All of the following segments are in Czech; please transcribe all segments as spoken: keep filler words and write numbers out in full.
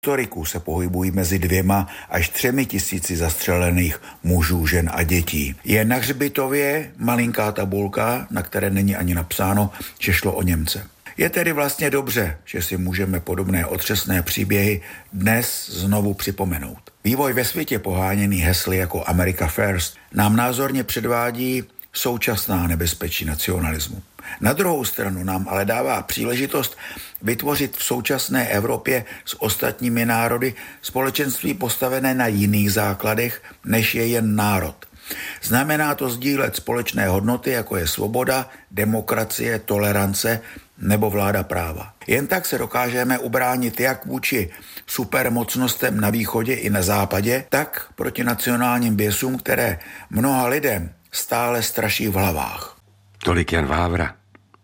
Historiků se pohybují mezi dvěma až třemi tisíci zastřelených mužů, žen a dětí. Je na hřbitově malinká tabulka, na které není ani napsáno, že šlo o Němce. Je tedy vlastně dobře, že si můžeme podobné otřesné příběhy dnes znovu připomenout. Vývoj ve světě poháněný hesly jako America First nám názorně předvádí současná nebezpečí nacionalismu. Na druhou stranu nám ale dává příležitost vytvořit v současné Evropě s ostatními národy společenství postavené na jiných základech, než je jen národ. Znamená to sdílet společné hodnoty, jako je svoboda, demokracie, tolerance nebo vláda práva. Jen tak se dokážeme ubránit jak vůči supermocnostem na východě i na západě, tak proti nacionálním běsům, které mnoha lidem stále straší v hlavách. Tolik Jan Vávra.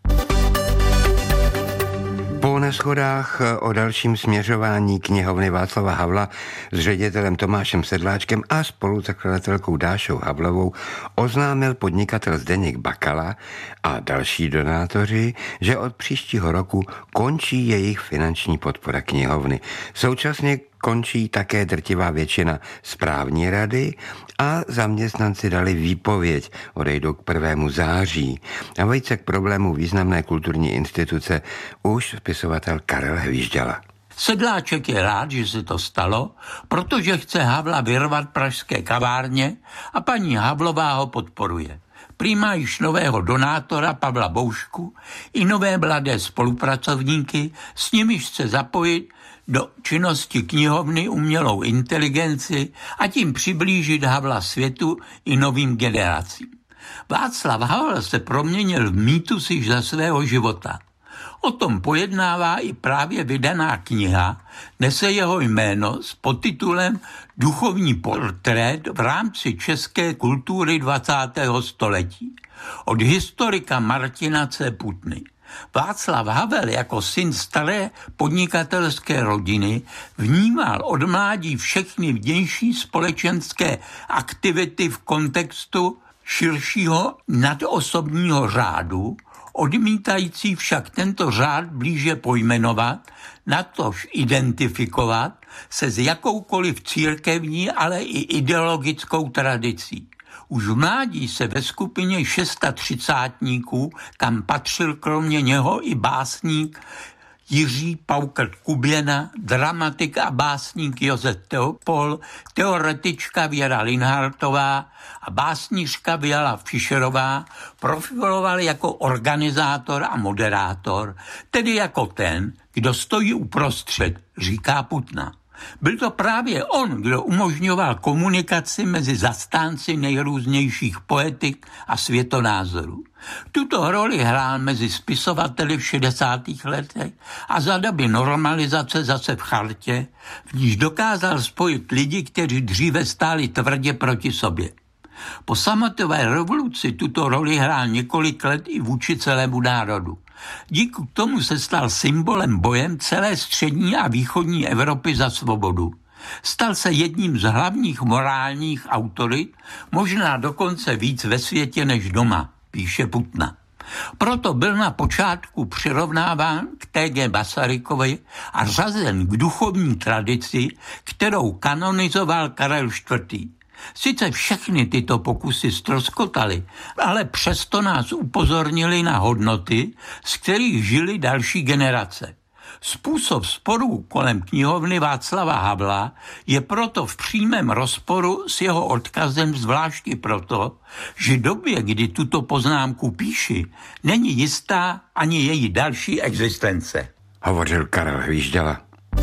Po neshodách o dalším směřování knihovny Václava Havla s ředitelem Tomášem Sedláčkem a spoluzakladatelkou Dášou Havlovou oznámil podnikatel Zdeněk Bakala a další donátoři, že od příštího roku končí jejich finanční podpora knihovny. Současně končí také drtivá většina správní rady a zaměstnanci dali výpověď, odejdou k prvému září. A vejce k problému významné kulturní instituce už spisovatel Karel Hvížďala. Sedláček je rád, že se to stalo, protože chce Havla vyrvat pražské kavárně a paní Havlová ho podporuje. Prý má již nového donátora Pavla Boušku i nové mladé spolupracovníky, s nimiž chce zapojit do činnosti knihovny umělou inteligenci a tím přiblížit Havla světu i novým generacím. Václav Havel se proměnil v mýtus již za svého života. O tom pojednává i právě vydaná kniha, nese jeho jméno s podtitulem Duchovní portrét v rámci české kultury dvacátého století od historika Martina C. Putny. Václav Havel jako syn staré podnikatelské rodiny vnímal od mládí všechny vnější společenské aktivity v kontextu širšího nadosobního řádu, odmítající však tento řád blíže pojmenovat, natož identifikovat se s jakoukoliv církevní, ale i ideologickou tradicí. Už v mládí se ve skupině šestadvacátníků, kam patřil kromě něho i básník Jiří Paukrt Kuběna, dramatik a básník Josef Teopol, teoretička Věra Linhartová a básnířka Věla Fischerová profiloval jako organizátor a moderátor, tedy jako ten, kdo stojí uprostřed, říká Putna. Byl to právě on, kdo umožňoval komunikaci mezi zastánci nejrůznějších poetik a světonázorů. Tuto roli hrál mezi spisovateli v šedesátých letech a za doby normalizace zase v chartě, v níž dokázal spojit lidi, kteří dříve stáli tvrdě proti sobě. Po sametové revoluci tuto roli hrál několik let i vůči celému národu. Díky tomu se stal symbolem bojem celé střední a východní Evropy za svobodu. Stal se jedním z hlavních morálních autorit, možná dokonce víc ve světě než doma, píše Putna. Proto byl na počátku přirovnáván k T G Masarykovi a řazen k duchovní tradici, kterou kanonizoval Karel čtvrtý. Sice všechny tyto pokusy ztroskotaly, ale přesto nás upozornili na hodnoty, z kterých žili další generace. Způsob sporů kolem knihovny Václava Havla je proto v přímém rozporu s jeho odkazem, zvláště proto, že době, kdy tuto poznámku píši, není jistá ani její další existence. Hovořil Karel Hvížďala.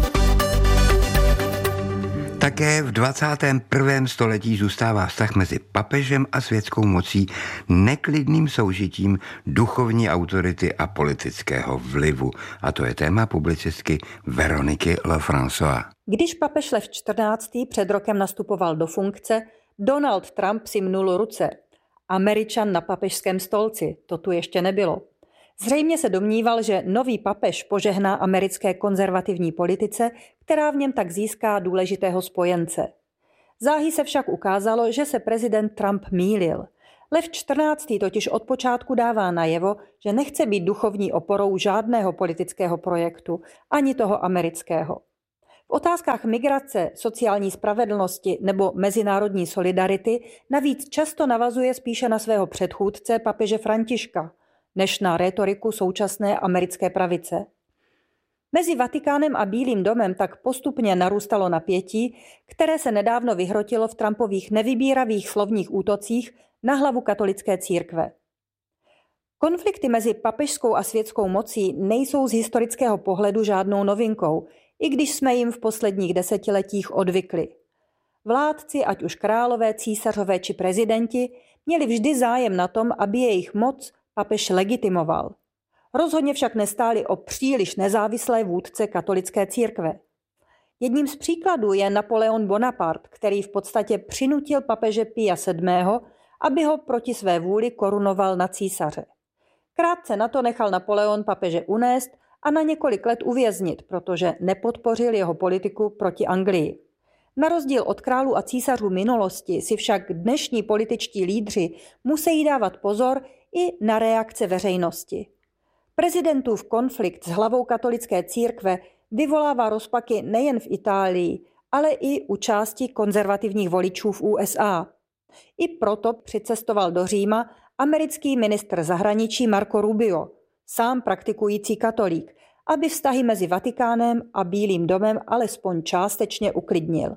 Také v dvacátém prvním století zůstává vztah mezi papežem a světskou mocí neklidným soužitím duchovní autority a politického vlivu. A to je téma publicistky Veroniky Lefrançois. Když papež Lev čtrnáctý před rokem nastupoval do funkce, Donald Trump si mnul ruce. Američan na papežském stolci, to tu ještě nebylo. Zřejmě se domníval, že nový papež požehná americké konzervativní politice, která v něm tak získá důležitého spojence. Záhy se však ukázalo, že se prezident Trump mýlil. Lev čtrnáctý totiž od počátku dává najevo, že nechce být duchovní oporou žádného politického projektu, ani toho amerického. V otázkách migrace, sociální spravedlnosti nebo mezinárodní solidarity navíc často navazuje spíše na svého předchůdce papeže Františka, než na rétoriku současné americké pravice. Mezi Vatikánem a Bílým domem tak postupně narůstalo napětí, které se nedávno vyhrotilo v Trumpových nevybíravých slovních útocích na hlavu katolické církve. Konflikty mezi papežskou a světskou mocí nejsou z historického pohledu žádnou novinkou, i když jsme jim v posledních desetiletích odvykli. Vládci, ať už králové, císařové či prezidenti, měli vždy zájem na tom, aby jejich moc papež legitimoval. Rozhodně však nestáli o příliš nezávislé vůdce katolické církve. Jedním z příkladů je Napoleon Bonaparte, který v podstatě přinutil papeže Pia sedmého, aby ho proti své vůli korunoval na císaře. Krátce na to nechal Napoleon papeže unést a na několik let uvěznit, protože nepodpořil jeho politiku proti Anglii. Na rozdíl od králů a císařů minulosti si však dnešní političtí lídři musí dávat pozor i na reakce veřejnosti. Prezidentův konflikt s hlavou katolické církve vyvolává rozpaky nejen v Itálii, ale i u části konzervativních voličů v U S A. I proto přicestoval do Říma americký ministr zahraničí Marco Rubio, sám praktikující katolík, aby vztahy mezi Vatikánem a Bílým domem alespoň částečně uklidnil.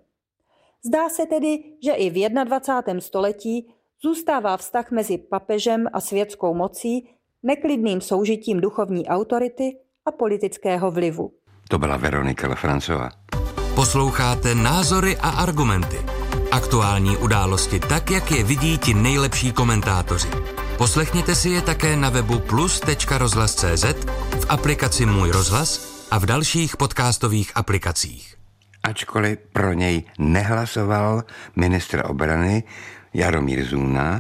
Zdá se tedy, že i v dvacátém prvním století zůstává vztah mezi papežem a světskou mocí neklidným soužitím duchovní autority a politického vlivu. To byla Veronika Lefrancová. Posloucháte Názory a argumenty. Aktuální události tak, jak je vidí ti nejlepší komentátoři. Poslechněte si je také na webu plus tečka rozhlas tečka cé zet, v aplikaci Můj rozhlas a v dalších podcastových aplikacích. Ačkoliv pro něj nehlasoval ministr obrany Jaromír Zuna,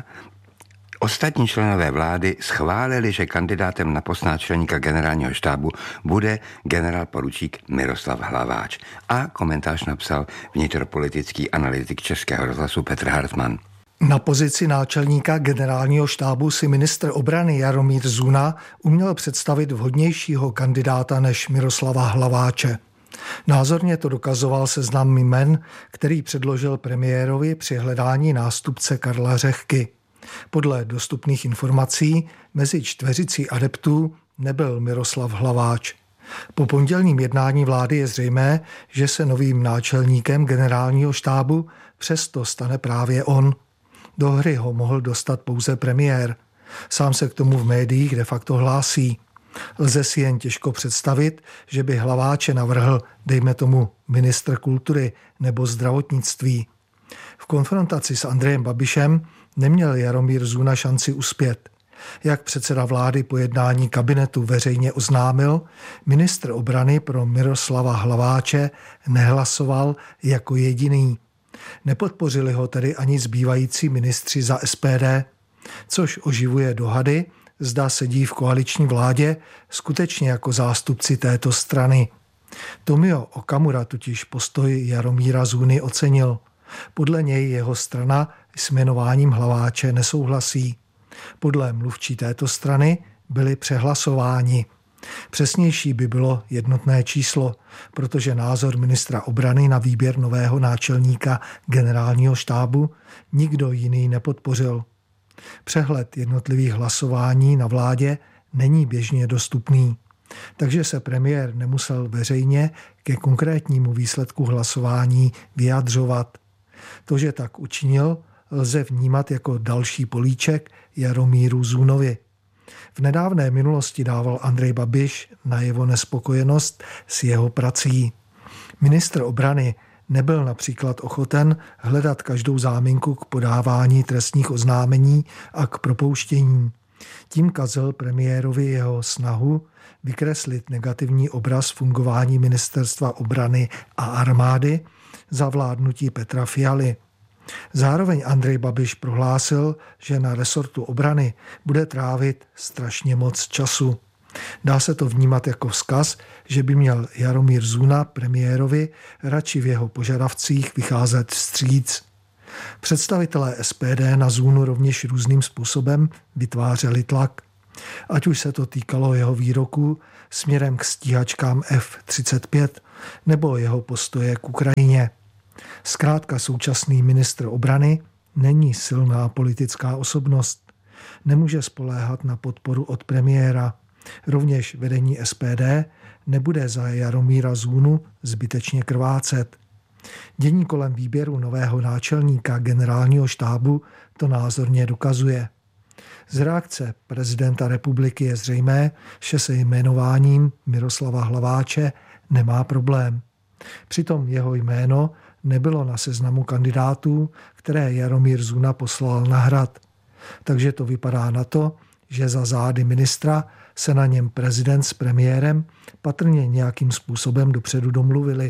ostatní členové vlády schválili, že kandidátem na post náčelníka generálního štábu bude generálporučík Miroslav Hlaváč. A komentář napsal vnitropolitický analytik Českého rozhlasu Petr Hartmann. Na pozici náčelníka generálního štábu si ministr obrany Jaromír Zuna uměl představit vhodnějšího kandidáta než Miroslava Hlaváče. Názorně to dokazoval seznam jmen, který předložil premiérovi při hledání nástupce Karla Řehky. Podle dostupných informací mezi čtveřicí adeptů nebyl Miroslav Hlaváč. Po pondělním jednání vlády je zřejmé, že se novým náčelníkem generálního štábu přesto stane právě on. Do hry ho mohl dostat pouze premiér. Sám se k tomu v médiích de facto hlásí. Lze si jen těžko představit, že by Hlaváče navrhl, dejme tomu, ministr kultury nebo zdravotnictví. V konfrontaci s Andrejem Babišem neměl Jaromír Zuna šanci uspět. Jak předseda vlády po jednání kabinetu veřejně oznámil, ministr obrany pro Miroslava Hlaváče nehlasoval jako jediný. Nepodpořili ho tedy ani zbývající ministři za S P D, což oživuje dohady, zda sedí v koaliční vládě skutečně jako zástupci této strany. Tomio Okamura totiž postoj Jaromíra Zuny ocenil. Podle něj jeho strana s jmenováním Hlaváče nesouhlasí. Podle mluvčí této strany byli přehlasováni. Přesnější by bylo jednotné číslo, protože názor ministra obrany na výběr nového náčelníka generálního štábu nikdo jiný nepodpořil. Přehled jednotlivých hlasování na vládě není běžně dostupný, takže se premiér nemusel veřejně ke konkrétnímu výsledku hlasování vyjadřovat. To, že tak učinil, lze vnímat jako další políček Jaromíru Zunovi. V nedávné minulosti dával Andrej Babiš najevo nespokojenost s jeho prací. Ministr obrany nebyl například ochoten hledat každou záminku k podávání trestních oznámení a k propouštění. Tím kazil premiérovi jeho snahu vykreslit negativní obraz fungování ministerstva obrany a armády za vládnutí Petra Fialy. Zároveň Andrej Babiš prohlásil, že na resortu obrany bude trávit strašně moc času. Dá se to vnímat jako vzkaz, že by měl Jaromír Zuna premiérovi radši v jeho požadavcích vycházet vstříc. Představitelé S P D na Zunu rovněž různým způsobem vytvářeli tlak. Ať už se to týkalo jeho výroků směrem k stíhačkám F třicet pět nebo jeho postoje k Ukrajině. Zkrátka současný ministr obrany není silná politická osobnost. Nemůže spoléhat na podporu od premiéra. Rovněž vedení S P D nebude za Jaromíra Zůnu zbytečně krvácet. Dění kolem výběru nového náčelníka generálního štábu to názorně dokazuje. Z reakce prezidenta republiky je zřejmé, že se jmenováním Miroslava Hlaváče nemá problém. Přitom jeho jméno nebylo na seznamu kandidátů, které Jaromír Zuna poslal na Hrad. Takže to vypadá na to, že za zády ministra se na něm prezident s premiérem patrně nějakým způsobem dopředu domluvili.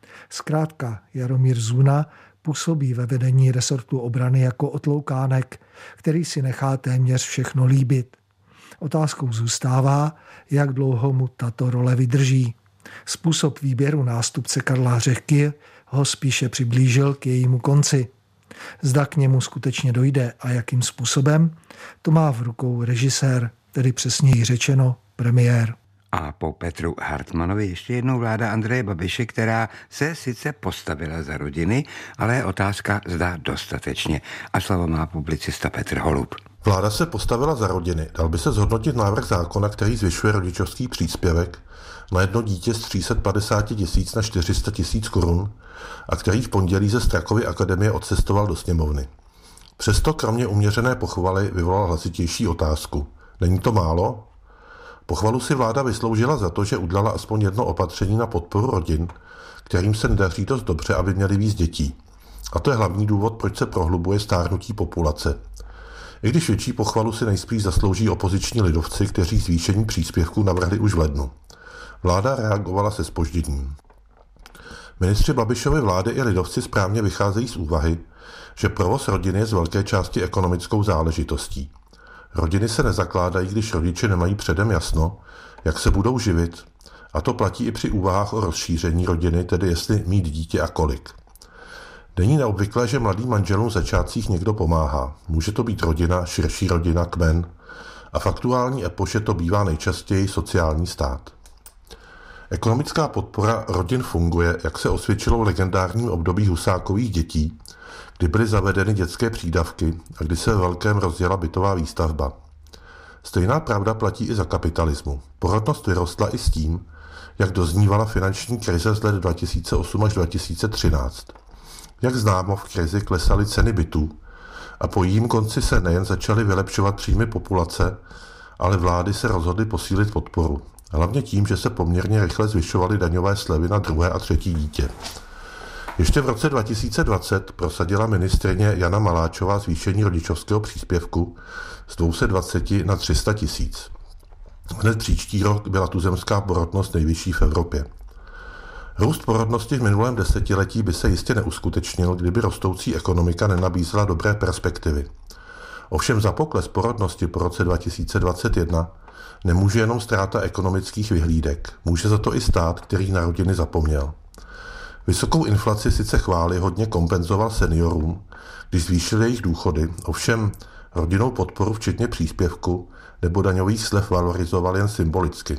Zkrátka Jaromír Zuna působí ve vedení resortu obrany jako otloukánek, který si nechá téměř všechno líbit. Otázkou zůstává, jak dlouho mu tato role vydrží. Způsob výběru nástupce Karla Řehky ho spíše přiblížil k jejímu konci. Zda k němu skutečně dojde a jakým způsobem, to má v rukou režisér, tedy přesněji řečeno premiér. A po Petru Hartmanovi ještě jednou vláda Andreje Babiše, která se sice postavila za rodiny, ale je otázka, zda dostatečně. A slovo má publicista Petr Holub. Vláda se postavila za rodiny. Dal by se zhodnotit návrh zákona, který zvyšuje rodičovský příspěvek na jedno dítě z tři sta padesát tisíc na čtyři sta tisíc korun a který v pondělí ze Strakovy akademie odcestoval do sněmovny. Přesto kromě uměřené pochvaly vyvolal hlasitější otázku. Není to málo? Pochvalu si vláda vysloužila za to, že udělala aspoň jedno opatření na podporu rodin, kterým se nedaří dost dobře, aby měli víc dětí. A to je hlavní důvod, proč se prohlubuje stárnutí populace. I když větší pochvalu si nejspíš zaslouží opoziční lidovci, kteří zvýšení příspěvků navrhli už v lednu. Vláda reagovala se zpožděním. Ministři Babišovy vlády i lidovci správně vycházejí z úvahy, že provoz rodiny je z velké části ekonomickou záležitostí. Rodiny se nezakládají, když rodiče nemají předem jasno, jak se budou živit, a to platí i při úvahách o rozšíření rodiny, tedy jestli mít dítě a kolik. Není neobvyklé, že mladým manželům v začátcích někdo pomáhá. Může to být rodina, širší rodina, kmen a v aktuální epoše to bývá nejčastěji sociální stát. Ekonomická podpora rodin funguje, jak se osvědčilo v legendárním období Husákových dětí, kdy byly zavedeny dětské přídavky a kdy se ve velkém rozjela bytová výstavba. Stejná pravda platí i za kapitalismu. Porodnost vyrostla i s tím, jak doznívala finanční krize z let dva tisíce osm až dva tisíce třináct. Jak známo, v krizi klesaly ceny bytů a po jejím konci se nejen začaly vylepšovat příjmy populace, ale vlády se rozhodly posílit podporu. Hlavně tím, že se poměrně rychle zvyšovaly daňové slevy na druhé a třetí dítě. Ještě v roce dva tisíce dvacet prosadila ministryně Jana Maláčová zvýšení rodičovského příspěvku z dvě stě dvacet na tři sta tisíc. Hned příští rok byla tuzemská porodnost nejvyšší v Evropě. Růst porodnosti v minulém desetiletí by se jistě neuskutečnil, kdyby rostoucí ekonomika nenabízela dobré perspektivy. Ovšem za pokles porodnosti po roce dva tisíce dvacet jedna nemůže jenom ztráta ekonomických vyhlídek. Může za to i stát, který na rodiny zapomněl. Vysokou inflaci sice chvály hodně kompenzoval seniorům, když zvýšil jejich důchody, ovšem rodinnou podporu včetně příspěvku nebo daňových slev valorizoval jen symbolicky.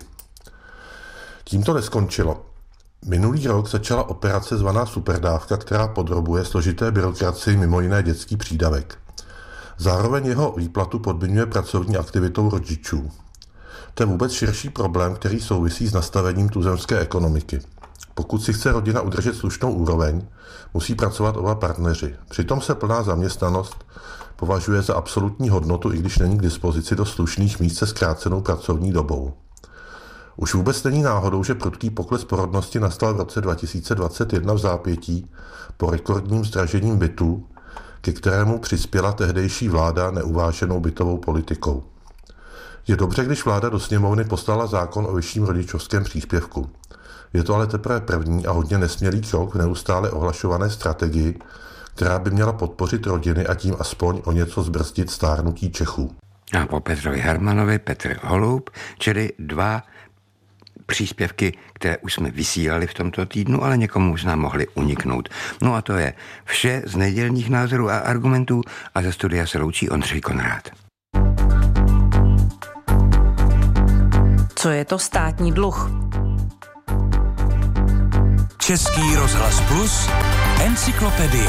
Tím to neskončilo. Minulý rok začala operace zvaná superdávka, která podrobuje složité byrokracii mimo jiné dětský přídavek. Zároveň jeho výplatu podmiňuje pracovní aktivitou rodičů. To je vůbec širší problém, který souvisí s nastavením tuzemské ekonomiky. Pokud si chce rodina udržet slušnou úroveň, musí pracovat oba partneři. Přitom se plná zaměstnanost považuje za absolutní hodnotu, i když není k dispozici do slušných míst se zkrácenou pracovní dobou. Už vůbec není náhodou, že prudký pokles porodnosti nastal v roce dva tisíce dvacet jedna v zápětí po rekordním zdražením bytů, ke kterému přispěla tehdejší vláda neuváženou bytovou politikou. Je dobře, když vláda do sněmovny poslala zákon o vyšším rodičovském příspěvku. Je to ale teprve první a hodně nesmělý krok v neustále ohlašované strategii, která by měla podpořit rodiny a tím aspoň o něco zbrzdit stárnutí Čechů. A po Petrovi Hartmanovi Petr Holub, čili dva příspěvky, které už jsme vysílali v tomto týdnu, ale někomu možná mohli uniknout. No a to je vše z nedělních názorů a argumentů a ze studia se loučí Ondřej Konrád. Co je to státní dluh? Český rozhlas Plus, encyklopedie.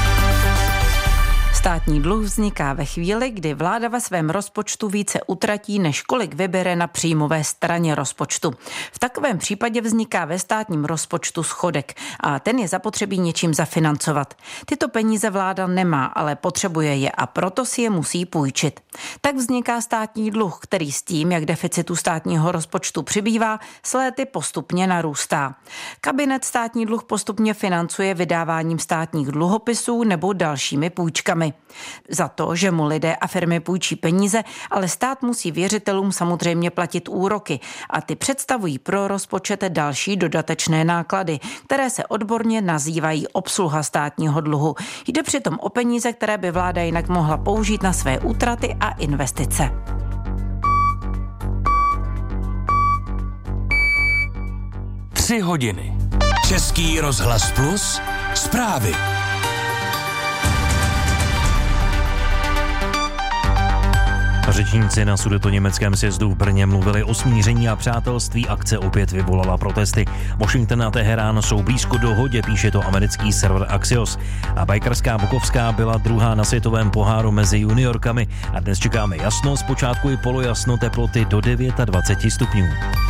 Státní dluh vzniká ve chvíli, kdy vláda ve svém rozpočtu více utratí, než kolik vybere na příjmové straně rozpočtu. V takovém případě vzniká ve státním rozpočtu schodek a ten je zapotřebí něčím zafinancovat. Tyto peníze vláda nemá, ale potřebuje je a proto si je musí půjčit. Tak vzniká státní dluh, který s tím, jak deficitu státního rozpočtu přibývá, s léty postupně narůstá. Kabinet státní dluh postupně financuje vydáváním státních dluhopisů nebo dalšími půjčkami. Za to, že mu lidé a firmy půjčí peníze, ale stát musí věřitelům samozřejmě platit úroky a ty představují pro rozpočet další dodatečné náklady, které se odborně nazývají obsluha státního dluhu. Jde přitom o peníze, které by vláda jinak mohla použít na své útraty a investice. Tři hodiny. Český rozhlas Plus, zprávy. Řečníci na sudetoněmeckém sjezdu v Brně mluvili o smíření a přátelství, akce opět vyvolala protesty. Washington a Teherán jsou blízko dohodě, píše to americký server Axios. A bajkarská Bukovská byla druhá na světovém poháru mezi juniorkami a dnes čekáme jasno, zpočátku i polojasno, teploty do dvacet devět stupňů.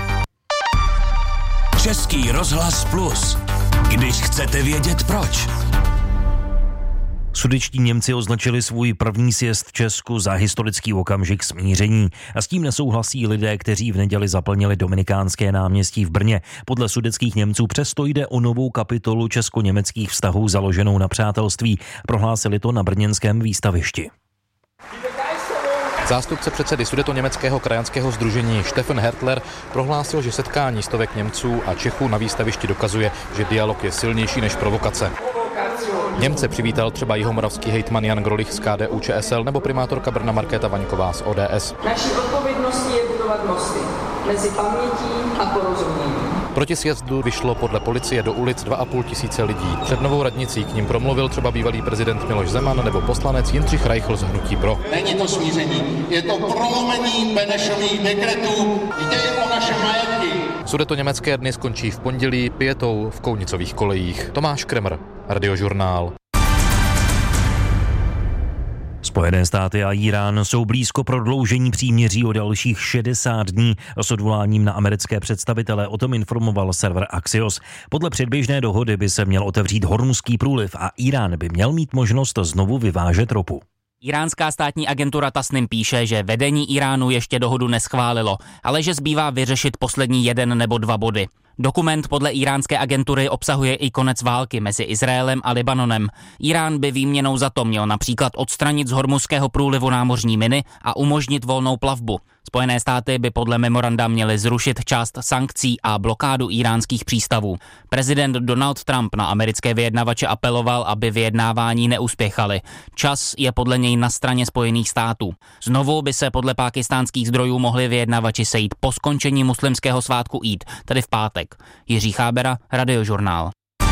Český rozhlas Plus. Když chcete vědět proč. Sudetští Němci označili svůj první sjezd v Česku za historický okamžik smíření. A s tím nesouhlasí lidé, kteří v neděli zaplnili Dominikánské náměstí v Brně. Podle sudetských Němců přesto jde o novou kapitolu česko-německých vztahů založenou na přátelství. Prohlásili to na brněnském výstavišti. Zástupce předsedy sudetoněmeckého krajanského sdružení Stefan Hertler prohlásil, že setkání stovek Němců a Čechů na výstavišti dokazuje, že dialog je silnější než provokace. Němce přivítal třeba jihomoravský hejtman Jan Grolich z K D U Č S L nebo primátorka Brna Markéta Vaňková z O D S. Naší odpovědností je budovat mosty mezi pamětí a porozuměním. Proti sjezdu vyšlo podle policie do ulic dva a půl tisíce lidí. Před Novou radnicí k ním promluvil třeba bývalý prezident Miloš Zeman nebo poslanec Jindřich Reichl z hnutí Pro. Není to smíření, je to prolomení Benešových dekretů, jde o naše majetky. Sudetoněmecké dny skončí v pondělí pietou v Kounicových kolejích. Tomáš Kremer, Radiožurnál. Spojené státy a Irán jsou blízko prodloužení příměří o dalších šedesát dní. S odvoláním na americké představitele o tom informoval server Axios. Podle předběžné dohody by se měl otevřít Hormuzský průliv a Irán by měl mít možnost znovu vyvážet ropu. Iránská státní agentura Tasnim píše, že vedení Iránu ještě dohodu neschválilo, ale že zbývá vyřešit poslední jeden nebo dva body. Dokument podle iránské agentury obsahuje i konec války mezi Izraelem a Libanonem. Irán by výměnou za to měl například odstranit z Hormuzského průlivu námořní miny a umožnit volnou plavbu. Spojené státy by podle memoranda měly zrušit část sankcí a blokádu iránských přístavů. Prezident Donald Trump na americké vyjednavače apeloval, aby vyjednávání neuspěchali. Čas je podle něj na straně Spojených států. Znovu by se podle pákistánských zdrojů mohli vyjednavači sejít po skončení muslimského svátku Eid, tedy v pátek. Jiří Chábera, Radiožurnál.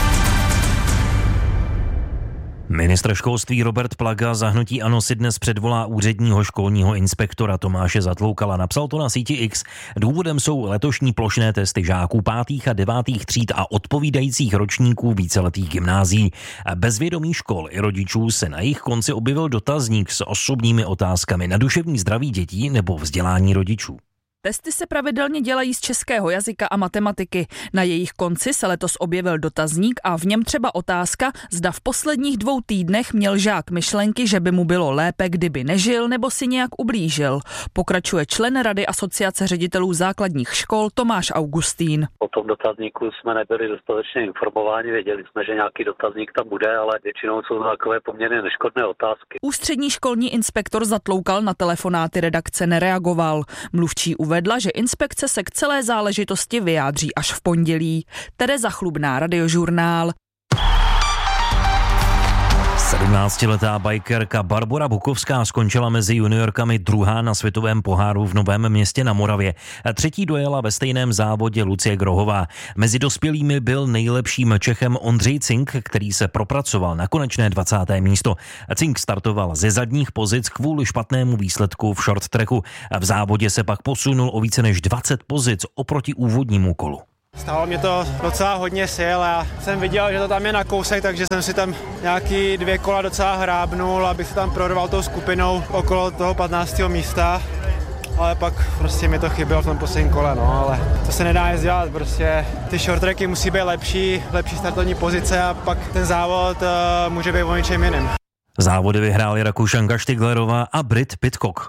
Ministr školství Robert Plaga za hnutí ANO si dnes předvolá úředního školního inspektora Tomáše Zatloukala. Napsal to na síti X. Důvodem jsou letošní plošné testy žáků pátých a devátých tříd a odpovídajících ročníků víceletých gymnázií. Bez vědomí škol i rodičů se na jejich konci objevil dotazník s osobními otázkami na duševní zdraví dětí nebo vzdělání rodičů. Testy se pravidelně dělají z českého jazyka a matematiky. Na jejich konci se letos objevil dotazník a v něm třeba otázka, zda v posledních dvou týdnech měl žák myšlenky, že by mu bylo lépe, kdyby nežil nebo si nějak ublížil. Pokračuje člen Rady Asociace ředitelů základních škol Tomáš Augustín. O tom dotazníku jsme nebyli dostatečně informováni, věděli jsme, že nějaký dotazník tam bude, ale většinou jsou to takové poměrně neškodné otázky. Ústřední školní inspektor Zatloukal na telefonáty redakce nereagoval. Mluvčí uvedla, že inspekce se k celé záležitosti vyjádří až v pondělí. Tereza Chlubná, Radiožurnál. sedmnáctiletá bikerka Barbora Bukovská skončila mezi juniorkami druhá na světovém poháru v Novém Městě na Moravě. Třetí dojela ve stejném závodě Lucie Grohová. Mezi dospělými byl nejlepším Čechem Ondřej Cink, který se propracoval na konečné dvacáté místo. Cink startoval ze zadních pozic kvůli špatnému výsledku v short tracku. V závodě se pak posunul o více než dvacet pozic oproti úvodnímu kolu. Stálo mě to docela hodně sil a jsem viděl, že to tam je na kousek, takže jsem si tam nějaký dvě kola docela hrábnul, abych se tam prorval tou skupinou okolo toho patnáctého místa. Ale pak prostě mi to chybělo v tom posledním kole, no, ale to se nedá nic dělat, prostě ty short tracky musí být lepší, lepší startovní pozice a pak ten závod uh, může být o ničem jiným. Závody vyhráli Rakušanka Štiglerová a Brit Pitcock.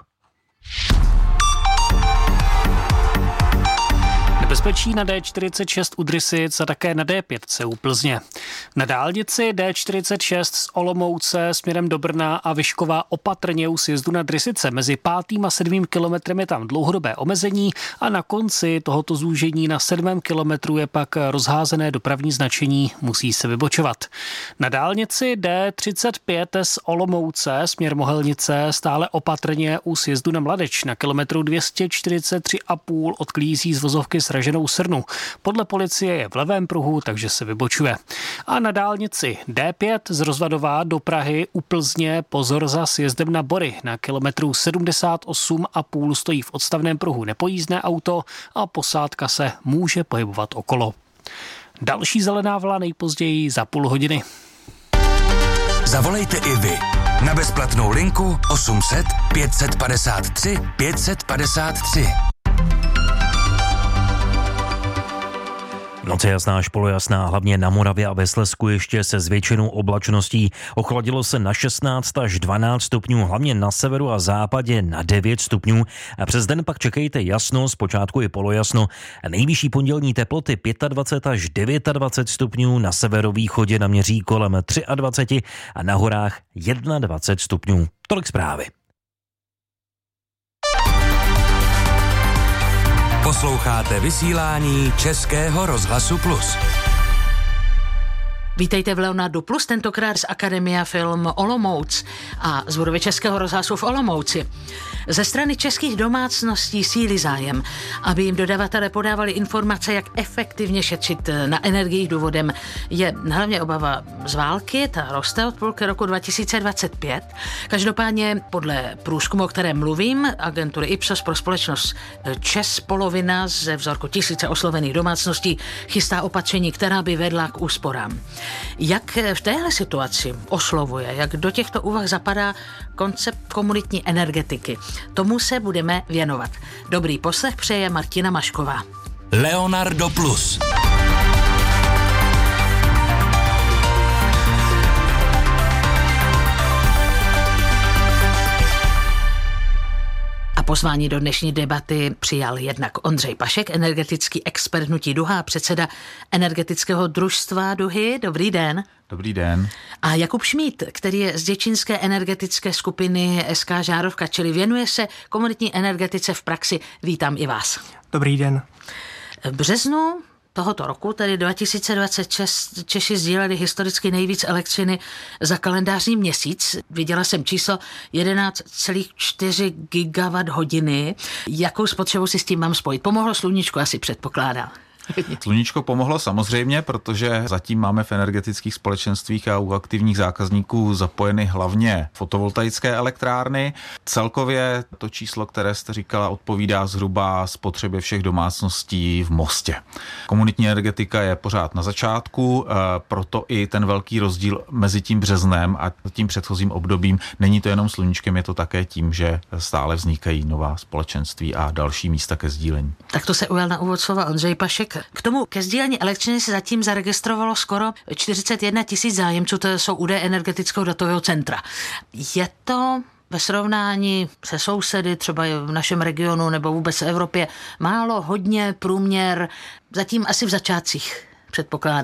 Nebezpečí na D čtyřicet šest u Drysic a také na D pět u Plzně. Na dálnici D čtyřicet šest z Olomouce směrem do Brna a Vyškova opatrně u sjezdu na Drysice. Mezi pátým a sedmým kilometrem je tam dlouhodobé omezení a na konci tohoto zúžení na sedmém kilometru je pak rozházené dopravní značení, musí se vybočovat. Na dálnici D třicet pět z Olomouce směr Mohelnice stále opatrně u sjezdu na Mladeč. Na kilometru dvě stě čtyřicet tři a půl odklízí z vozovky s raženou srnu. Podle policie je v levém pruhu, takže se vybočuje. A na dálnici D pět z Rozvadová do Prahy u Plzně pozor za sjezdem na Bory. Na kilometru sedmdesát osm a půl stojí v odstavném pruhu nepojízdné auto a posádka se může pohybovat okolo. Další zelená vlna nejpozději za půl hodiny. Zavolejte i vy na bezplatnou linku osm set pět set padesát tři pět set padesát tři. Noc je jasná až polojasná, hlavně na Moravě a ve Slezsku ještě se zvětšenou oblačností. Ochladilo se na šestnáct až dvanáct stupňů, hlavně na severu a západě na devět stupňů. A přes den pak čekejte jasno, zpočátku i polojasno. Nejvyšší pondělní teploty dvacet pět až dvacet devět stupňů, na severovýchodě naměří kolem dvacet tři a na horách dvacet jedna stupňů. Tolik zprávy. Posloucháte vysílání Českého rozhlasu Plus. Vítejte v Leonardu Plus, tentokrát z Akademia Film Olomouc a z budovy Českého rozhlasu v Olomouci. Ze strany českých domácností sílí zájem, aby jim dodavatelé podávali informace, jak efektivně šetřit na energiích. Důvodem je hlavně obava z války, ta roste od půlky roku dva tisíce dvacet pět. Každopádně podle průzkumu, o kterém mluvím, agentury Ipsos pro společnost ČEZ, polovina ze vzorku tisíce oslovených domácností chystá opatření, která by vedla k úsporám. Jak v téhle situaci oslovuje, jak do těchto úvah zapadá koncept komunitní energetiky? Tomu se budeme věnovat. Dobrý poslech přeje Martina Mašková. Leonardo Plus. A pozvání do dnešní debaty přijal jednak Ondřej Pašek, energetický expert hnutí Duha, předseda energetického družstva Duhy. Dobrý den. Dobrý den. A Jakub Šmíd, který je z děčínské energetické skupiny S K Žárovka, čili věnuje se komunitní energetice v praxi. Vítám i vás. Dobrý den. V březnu tohoto roku, tedy dva tisíce dvacet šest, Češi sdíleli historicky nejvíc elektřiny za kalendářní měsíc. Viděla jsem číslo jedenáct celá čtyři gigawatt hodiny. Jakou spotřebu si s tím mám spojit? Pomohlo sluníčko, asi předpokládám. Sluníčko pomohlo samozřejmě, protože zatím máme v energetických společenstvích a u aktivních zákazníků zapojeny hlavně fotovoltaické elektrárny. Celkově to číslo, které jste říkala, odpovídá zhruba spotřebě všech domácností v Mostě. Komunitní energetika je pořád na začátku, proto i ten velký rozdíl mezi tím březnem a tím předchozím obdobím. Není to jenom sluníčkem, je to také tím, že stále vznikají nová společenství a další místa ke sdílení. Tak to se ujal na úvod slova Ondřej Pašek. K tomu ke sdílení elektřiny se zatím zaregistrovalo skoro čtyřicet jedna tisíc zájemců, to jsou údaje energetického datového centra. Je to ve srovnání se sousedy, třeba v našem regionu nebo vůbec v Evropě, málo, hodně, průměr, zatím asi v začátcích, předpokládám.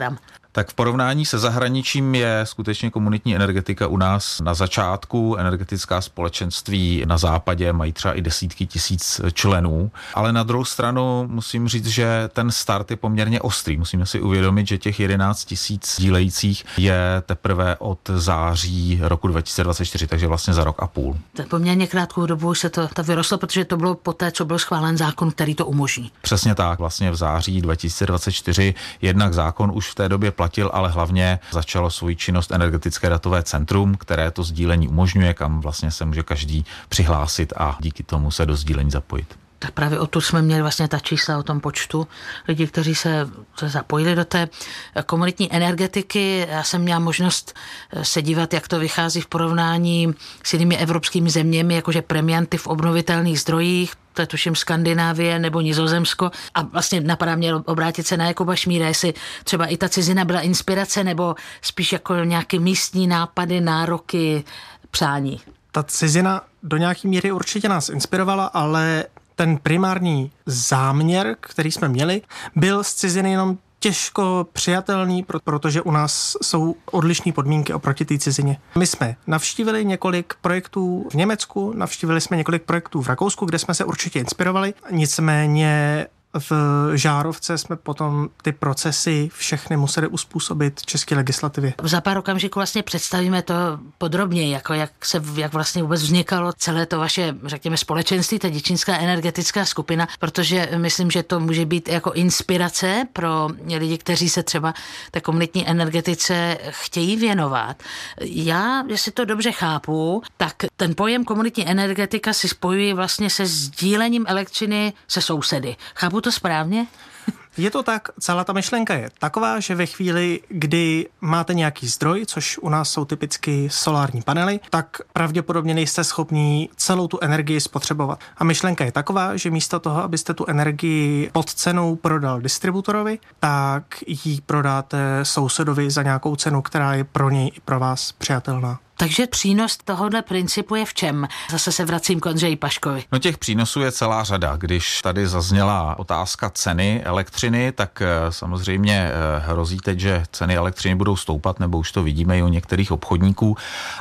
Tak v porovnání se zahraničím je skutečně komunitní energetika u nás na začátku. Energetická společenství na západě mají třeba i desítky tisíc členů, ale na druhou stranu musím říct, že ten start je poměrně ostrý. Musíme si uvědomit, že těch jedenáct tisíc dílejících je teprve od září roku dva tisíce dvacet čtyři, takže vlastně za rok a půl. Tak poměrně krátkou dobu už se to, to vyrostlo, protože to bylo poté, co byl schválen zákon, který to umožní. Přesně tak, vlastně v září dva tisíce dvacet čtyři jednak zákon už v té době platil, ale hlavně začalo svoji činnost energetické datové centrum, které to sdílení umožňuje, kam vlastně se může každý přihlásit a díky tomu se do sdílení zapojit. Tak právě odtud jsme měli vlastně ta čísla o tom počtu lidí, kteří se, se zapojili do té komunitní energetiky. Já jsem měla možnost se dívat, jak to vychází v porovnání s jinými evropskými zeměmi, jakože premianty v obnovitelných zdrojích, to je tuším Skandinávie nebo Nizozemsko. A vlastně napadá mě obrátit se na Jakuba Šmída, jestli třeba i ta cizina byla inspirace nebo spíš jako nějaké místní nápady, nároky, přání. Ta cizina do nějaké míry určitě nás inspirovala, ale ten primární záměr, který jsme měli, byl z ciziny jenom těžko přijatelný, protože u nás jsou odlišné podmínky oproti té cizině. My jsme navštívili několik projektů v Německu, navštívili jsme několik projektů v Rakousku, kde jsme se určitě inspirovali, nicméně v Žárovce jsme potom ty procesy všechny museli uspůsobit české legislativě. Za pár okamžiků vlastně představíme to podrobněji, jako jak se, jak vlastně vůbec vznikalo celé to vaše, řekněme, společenství, ta děčínská energetická skupina, protože myslím, že to může být jako inspirace pro lidi, kteří se třeba té komunitní energetice chtějí věnovat. Já, jestli to dobře chápu, tak ten pojem komunitní energetika si spojuje vlastně se sdílením elektřiny se sousedy. Chápu to správně? Je to tak, celá ta myšlenka je taková, že ve chvíli, kdy máte nějaký zdroj, což u nás jsou typicky solární panely, tak pravděpodobně nejste schopní celou tu energii spotřebovat. A myšlenka je taková, že místo toho, abyste tu energii pod cenou prodal distributorovi, tak ji prodáte sousedovi za nějakou cenu, která je pro něj i pro vás přijatelná. Takže přínos tohohle principu je v čem? Zase se vracím k Ondřeji Paškovi. No těch přínosů je celá řada. Když tady zazněla otázka ceny elektřiny, tak samozřejmě hrozí teď, že ceny elektřiny budou stoupat, nebo už to vidíme i u některých obchodníků.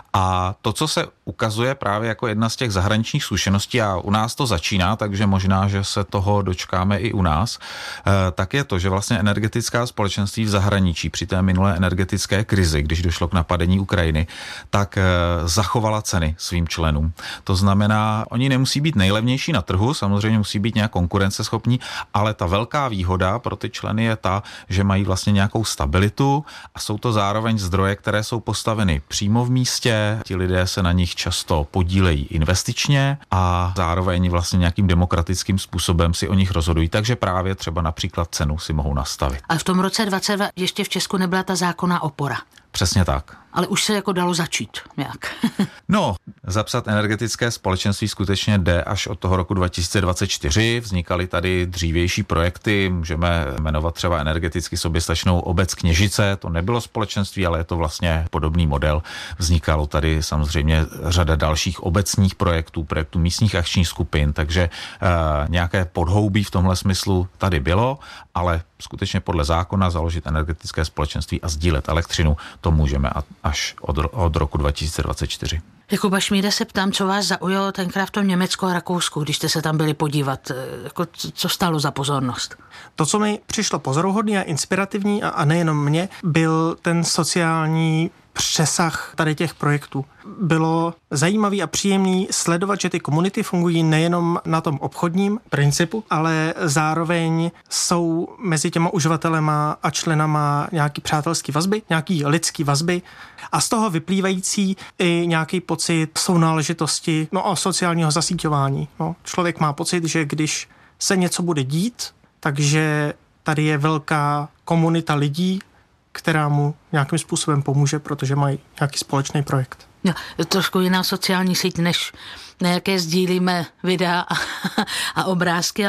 A to, co se ukazuje právě jako jedna z těch zahraničních zkušeností, a u nás to začíná, takže možná, že se toho dočkáme i u nás, tak je to, že vlastně energetická společenství v zahraničí při té minulé energetické krizi, když došlo k napadení Ukrajiny, tak zachovala ceny svým členům. To znamená, oni nemusí být nejlevnější na trhu, samozřejmě musí být nějak konkurenceschopní, ale ta velká výhoda pro ty členy je ta, že mají vlastně nějakou stabilitu a jsou to zároveň zdroje, které jsou postaveny přímo v místě, ti lidé se na nich často podílejí investičně a zároveň vlastně nějakým demokratickým způsobem si o nich rozhodují, takže právě třeba například cenu si mohou nastavit. A v tom roce dvacet dva ještě v Česku nebyla ta zákonná opora. Přesně tak. Ale už se jako dalo začít nějak. No, zapsat energetické společenství skutečně jde až od toho roku dva tisíce dvacet čtyři. Vznikaly tady dřívější projekty, můžeme jmenovat třeba energeticky soběstačnou obec Kněžice. To nebylo společenství, ale je to vlastně podobný model. Vznikalo tady samozřejmě řada dalších obecních projektů, projektů místních akčních skupin, takže eh, nějaké podhoubí v tomhle smyslu tady bylo, ale skutečně podle zákona založit energetické společenství a sdílet elektřinu, to můžeme až od, od roku dva tisíce dvacet čtyři. Jakuba Šmída se ptám, co vás zaujalo tenkrát v tom Německu a Rakousku, když jste se tam byli podívat. Jako, co stálo za pozornost? To, co mi přišlo pozoruhodný a inspirativní, a, a nejenom mě, byl ten sociální přesah tady těch projektů. Bylo zajímavý a příjemný sledovat, že ty komunity fungují nejenom na tom obchodním principu, ale zároveň jsou mezi těma uživatelema a členama nějaký přátelský vazby, nějaký lidský vazby a z toho vyplývající i nějaký pocit sounáležitosti, no a sociálního zasíťování. No, člověk má pocit, že když se něco bude dít, takže tady je velká komunita lidí, která mu nějakým způsobem pomůže, protože mají nějaký společný projekt. No, trošku jiná sociální síť, než na jaké sdílíme videa a, a obrázky, ale tak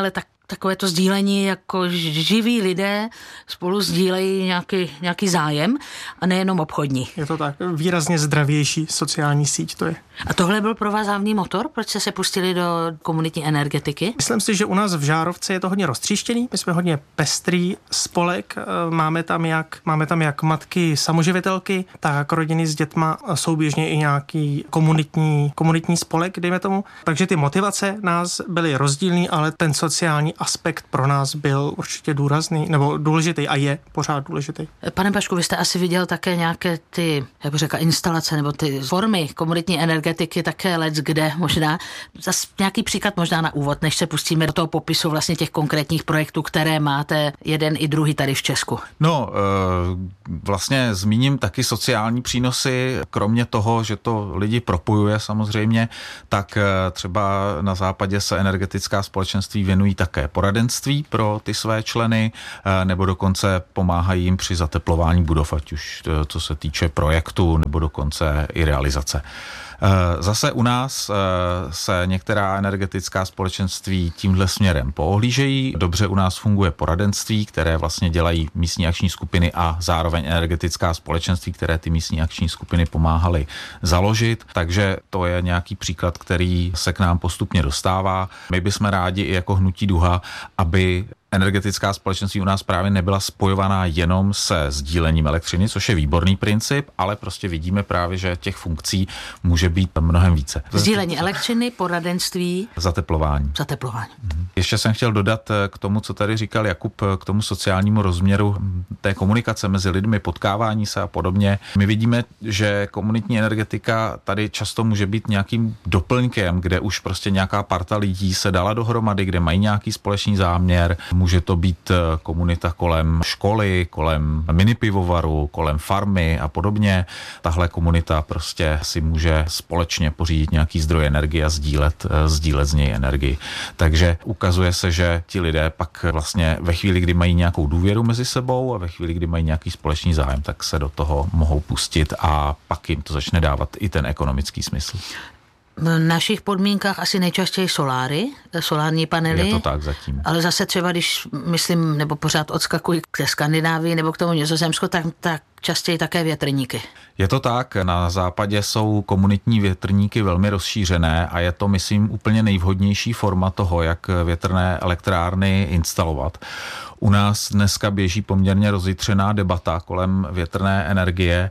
takové to sdílení, jako živí lidé spolu sdílejí nějaký, nějaký zájem a nejenom obchodní. Je to tak, výrazně zdravější sociální síť to je. A tohle byl pro vás hlavní motor? Proč jste se pustili do komunitní energetiky? Myslím si, že u nás v Žárovce je to hodně roztříštěný. My jsme hodně pestrý spolek. Máme tam jak, máme tam jak matky samoživitelky, tak rodiny s dětma, souběžně i nějaký komunitní, komunitní spolek, dejme tomu. Takže ty motivace nás byly rozdílný, ale ten sociální aspekt pro nás byl určitě důrazný, nebo důležitý a je pořád důležitý. Pane Pašku, vy jste asi viděl také nějaké ty, jak bych řekla, instalace nebo ty formy komunitní energetiky, také lec kde možná. Zas nějaký příklad možná na úvod, než se pustíme do toho popisu vlastně těch konkrétních projektů, které máte jeden i druhý tady v Česku. No, vlastně zmíním taky sociální přínosy, kromě toho, že to lidi propojuje samozřejmě, tak třeba na západě se energetická společenství věnují také poradenství pro ty své členy, nebo dokonce pomáhají jim při zateplování budov, ať už co se týče projektu, nebo dokonce i realizace. Zase u nás se některá energetická společenství tímhle směrem poohlížejí. Dobře u nás funguje poradenství, které vlastně dělají místní akční skupiny a zároveň energetická společenství, které ty místní akční skupiny pomáhaly založit. Takže to je nějaký příklad, který se k nám postupně dostává. My bychom rádi i jako Hnutí Duha, aby energetická společenství u nás právě nebyla spojovaná jenom se sdílením elektřiny, což je výborný princip, ale prostě vidíme právě, že těch funkcí může být mnohem více. Sdílení elektřiny, poradenství, zateplování. Zateplování. Ještě jsem chtěl dodat k tomu, co tady říkal Jakub, k tomu sociálnímu rozměru té komunikace mezi lidmi, potkávání se a podobně. My vidíme, že komunitní energetika tady často může být nějakým doplňkem, kde už prostě nějaká parta lidí se dala dohromady, kde mají nějaký společný záměr. Může to být komunita kolem školy, kolem minipivovaru, kolem farmy a podobně. Tahle komunita prostě si může společně pořídit nějaký zdroj energie a sdílet, sdílet z něj energii. Takže ukazuje se, že ti lidé pak vlastně ve chvíli, kdy mají nějakou důvěru mezi sebou a ve chvíli, kdy mají nějaký společný zájem, tak se do toho mohou pustit a pak jim to začne dávat i ten ekonomický smysl. V našich podmínkách asi nejčastěji soláry, solární panely. Je to tak zatím. Ale zase třeba, když myslím, nebo pořád odskakují k Skandinávii nebo k tomu Nizozemsku, tak, tak častěji také větrníky. Je to tak, na západě jsou komunitní větrníky velmi rozšířené a je to, myslím, úplně nejvhodnější forma toho, jak větrné elektrárny instalovat. U nás dneska běží poměrně rozjitřená debata kolem větrné energie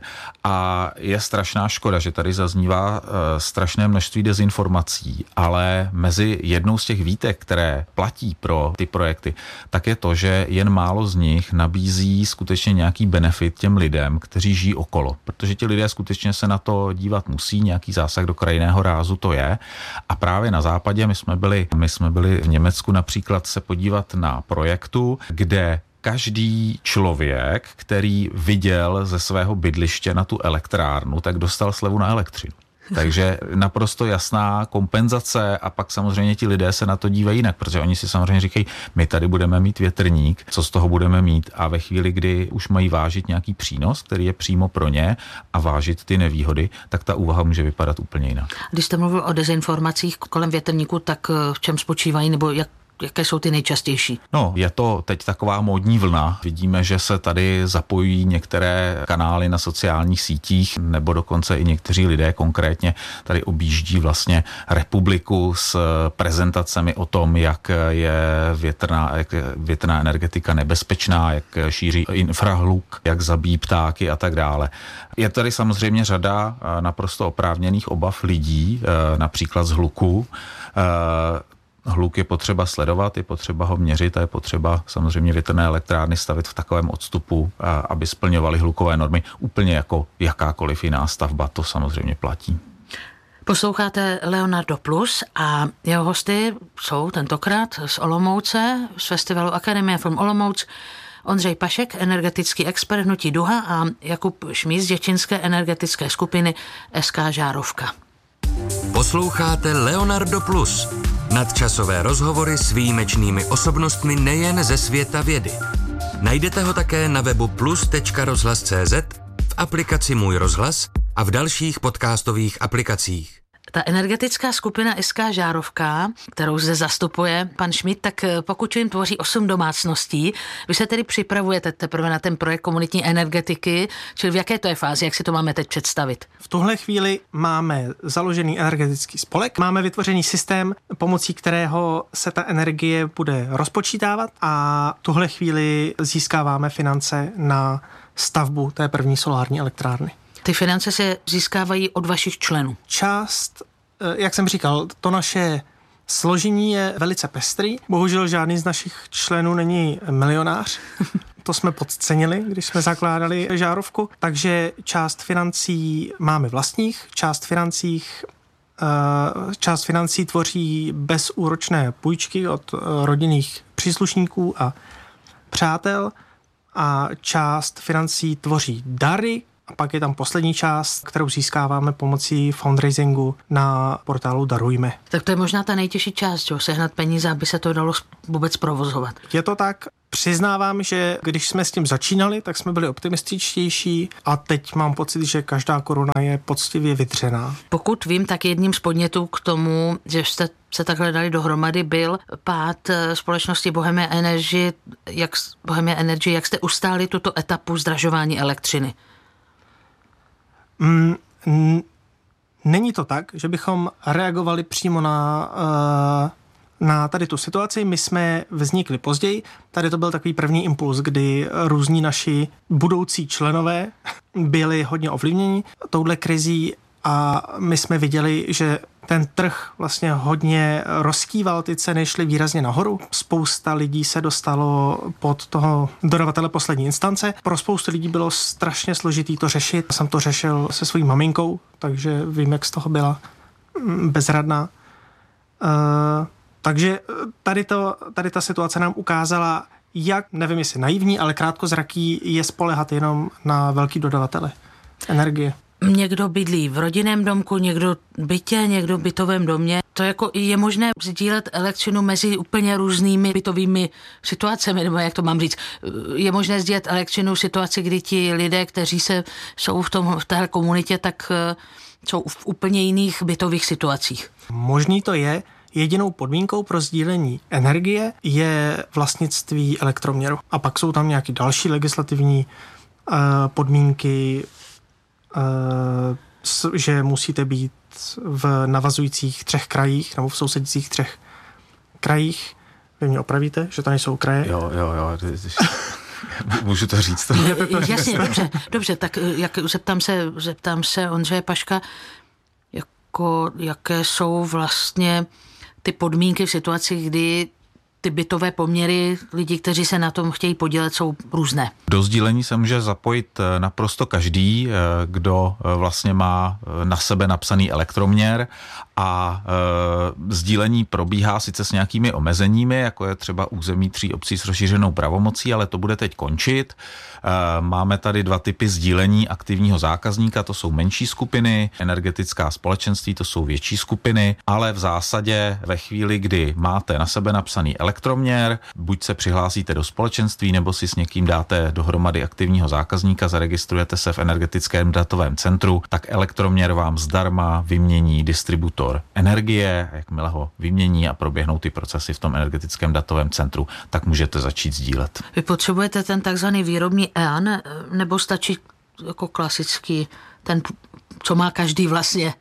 a je strašná škoda, že tady zaznívá strašné množství dezinformací, ale mezi jednou z těch výtek, které platí pro ty projekty, tak je to, že jen málo z nich nabízí skutečně nějaký benefit těm lidem, kteří žijí okolo, protože ti lidé skutečně se na to dívat musí, nějaký zásah do krajinného rázu to je. A právě na západě my jsme byli, my jsme byli v Německu například se podívat na projektu, kde každý člověk, který viděl ze svého bydliště na tu elektrárnu, tak dostal slevu na elektřinu. Takže naprosto jasná kompenzace a pak samozřejmě ti lidé se na to dívají jinak, protože oni si samozřejmě říkají, my tady budeme mít větrník, co z toho budeme mít a ve chvíli, kdy už mají vážit nějaký přínos, který je přímo pro ně a vážit ty nevýhody, tak ta úvaha může vypadat úplně jinak. Když jste mluvil o dezinformacích kolem větrníku, tak v čem spočívají nebo jak Jaké jsou ty nejčastější? No, je to teď taková módní vlna. Vidíme, že se tady zapojují některé kanály na sociálních sítích, nebo dokonce i někteří lidé konkrétně tady objíždí vlastně republiku s prezentacemi o tom, jak je větrná, jak je větrná energetika nebezpečná, jak šíří infrahluk, jak zabíjí ptáky a tak dále. Je tady samozřejmě řada naprosto oprávněných obav lidí, například z hluku. Hluk je potřeba sledovat, je potřeba ho měřit a je potřeba samozřejmě větrné elektrárny stavit v takovém odstupu, aby splňovaly hlukové normy, úplně jako jakákoliv jiná stavba, to samozřejmě platí. Posloucháte Leonardo Plus a jeho hosty jsou tentokrát z Olomouce, z festivalu Akademia Film Olomouc, Ondřej Pašek, energetický expert Hnutí Duha a Jakub Šmíd z děčínské energetické skupiny S K Žárovka. Posloucháte Leonardo Plus. Nadčasové rozhovory s výjimečnými osobnostmi nejen ze světa vědy. Najdete ho také na webu plus tečka rozhlas tečka cé zet, v aplikaci Můj rozhlas a v dalších podcastových aplikacích. Ta energetická skupina S K Žárovka, kterou zde zastupuje pan Schmidt, tak pokud jim tvoří osm domácností, vy se tedy připravujete teprve na ten projekt komunitní energetiky, čili v jaké to je fázi, jak si to máme teď představit? V tuhle chvíli máme založený energetický spolek, máme vytvořený systém, pomocí kterého se ta energie bude rozpočítávat a v tuhle chvíli získáváme finance na stavbu té první solární elektrárny. Ty finance se získávají od vašich členů? Část, jak jsem říkal, to naše složení je velice pestrý. Bohužel žádný z našich členů není milionář. To jsme podcenili, když jsme zakládali Žárovku. Takže část financí máme vlastních, část financích, část financí tvoří bezúročné půjčky od rodinných příslušníků a přátel a část financí tvoří dary. A pak je tam poslední část, kterou získáváme pomocí fundraisingu na portálu Darujme. Tak to je možná ta nejtěžší část, jo? Sehnat peníze, aby se to dalo vůbec provozovat. Je to tak. Přiznávám, že když jsme s tím začínali, tak jsme byli optimističtější a teď mám pocit, že každá koruna je poctivě vytřená. Pokud vím, tak jedním z podnětů k tomu, že jste se takhle dali dohromady, byl pád společnosti Bohemia Energy. Jak, Bohemia Energy, jak jste ustáli tuto etapu zdražování elektřiny? Mm, n- není to tak, že bychom reagovali přímo na, uh, na tady tu situaci. My jsme vznikli později. Tady to byl takový první impuls, kdy různí naši budoucí členové byli hodně ovlivněni touhle krizí a my jsme viděli, že ten trh vlastně hodně rozkýval, ty ceny šly výrazně nahoru. Spousta lidí se dostalo pod toho dodavatele poslední instance. Pro spoustu lidí bylo strašně složitý to řešit. Jsem to řešil se svojí maminkou, takže vím, jak z toho byla bezradná. Uh, takže tady, to, tady ta situace nám ukázala, jak, nevím jestli naivní, ale krátkozraký je spoléhat jenom na velký dodavatele energie. Někdo bydlí v rodinném domku, někdo bytě, někdo v bytovém domě. To jako je možné sdílet elektřinu mezi úplně různými bytovými situacemi, nebo jak to mám říct. Je možné sdílet elektřinu v situaci, kdy ti lidé, kteří se jsou v, tom, v téhle komunitě, tak jsou v úplně jiných bytových situacích. Možný to je. Jedinou podmínkou pro sdílení energie je vlastnictví elektroměru. A pak jsou tam nějaké další legislativní uh, podmínky, uh, že musíte být v navazujících třech krajích nebo v sousedících třech krajích. Vy mě opravíte, že to nejsou kraje? Jo, jo, jo. Můžu to říct? To? Jasně, dobře, dobře, tak jak, zeptám se, zeptám se Ondřeje Paška, jako, jaké jsou vlastně ty podmínky v situaci, kdy ty bytové poměry lidí, kteří se na tom chtějí podílet, jsou různé. Do sdílení se může zapojit naprosto každý, kdo vlastně má na sebe napsaný elektroměr a e, sdílení probíhá sice s nějakými omezeními, jako je třeba území tří obcí s rozšířenou pravomocí, ale to bude teď končit. E, máme tady dva typy sdílení aktivního zákazníka, to jsou menší skupiny, energetická společenství, to jsou větší skupiny, ale v zásadě ve chvíli, kdy máte na sebe napsaný elektroměr, buď se přihlásíte do společenství, nebo si s někým dáte dohromady aktivního zákazníka, zaregistrujete se v energetickém datovém centru, tak elektroměr vám zdarma vymění distributor energie, jakmile ho vymění a proběhnou ty procesy v tom energetickém datovém centru, tak můžete začít sdílet. Vy potřebujete ten takzvaný výrobní E A N, nebo stačí jako klasický, ten, co má každý vlastně?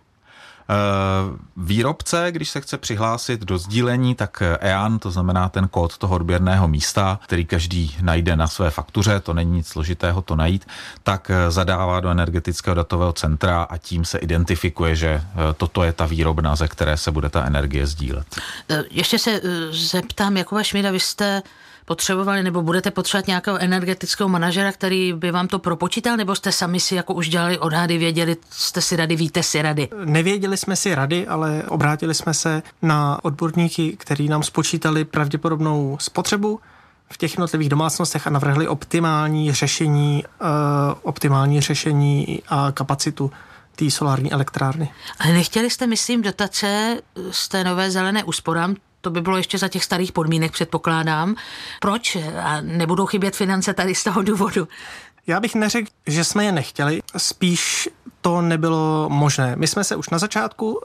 Výrobce, když se chce přihlásit do sdílení, tak E A N, to znamená ten kód toho odběrného místa, který každý najde na své faktuře, to není nic složitého to najít, tak zadává do energetického datového centra a tím se identifikuje, že toto je ta výrobna, ze které se bude ta energie sdílet. Ještě se zeptám, Jakuba Šmída, vy jste potřebovali nebo budete potřebovat nějakého energetického manažera, který by vám to propočítal, nebo jste sami si jako už dělali odhady, věděli jste si rady, víte si rady? Nevěděli jsme si rady, ale obrátili jsme se na odborníky, kteří nám spočítali pravděpodobnou spotřebu v těch jednotlivých domácnostech a navrhli optimální řešení, uh, optimální řešení a kapacitu té solární elektrárny. Ale nechtěli jste, myslím, dotace z té nové zelené úsporám? To by bylo ještě za těch starých podmínek, předpokládám. Proč? A nebudou chybět finance tady z toho důvodu? Já bych neřekl, že jsme je nechtěli. Spíš to nebylo možné. My jsme se už na začátku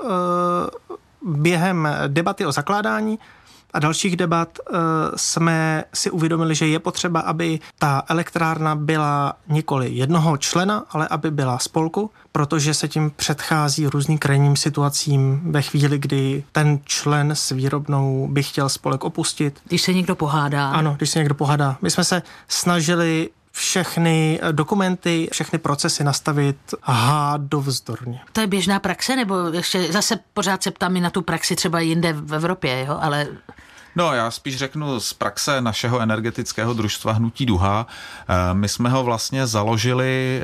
během debaty o zakládání a dalších debat jsme si uvědomili, že je potřeba, aby ta elektrárna byla nikoli jednoho člena, ale aby byla spolku, protože se tím předchází různým krajním situacím ve chvíli, kdy ten člen s výrobnou by chtěl spolek opustit. Když se někdo pohádá. Ano, když se někdo pohádá. My jsme se snažili všechny dokumenty, všechny procesy nastavit hádovzdorně. To je běžná praxe, nebo ještě zase pořád se ptám i na tu praxi třeba jinde v Evropě, jo, ale... No, já spíš řeknu z praxe našeho energetického družstva Hnutí Duha. My jsme ho vlastně založili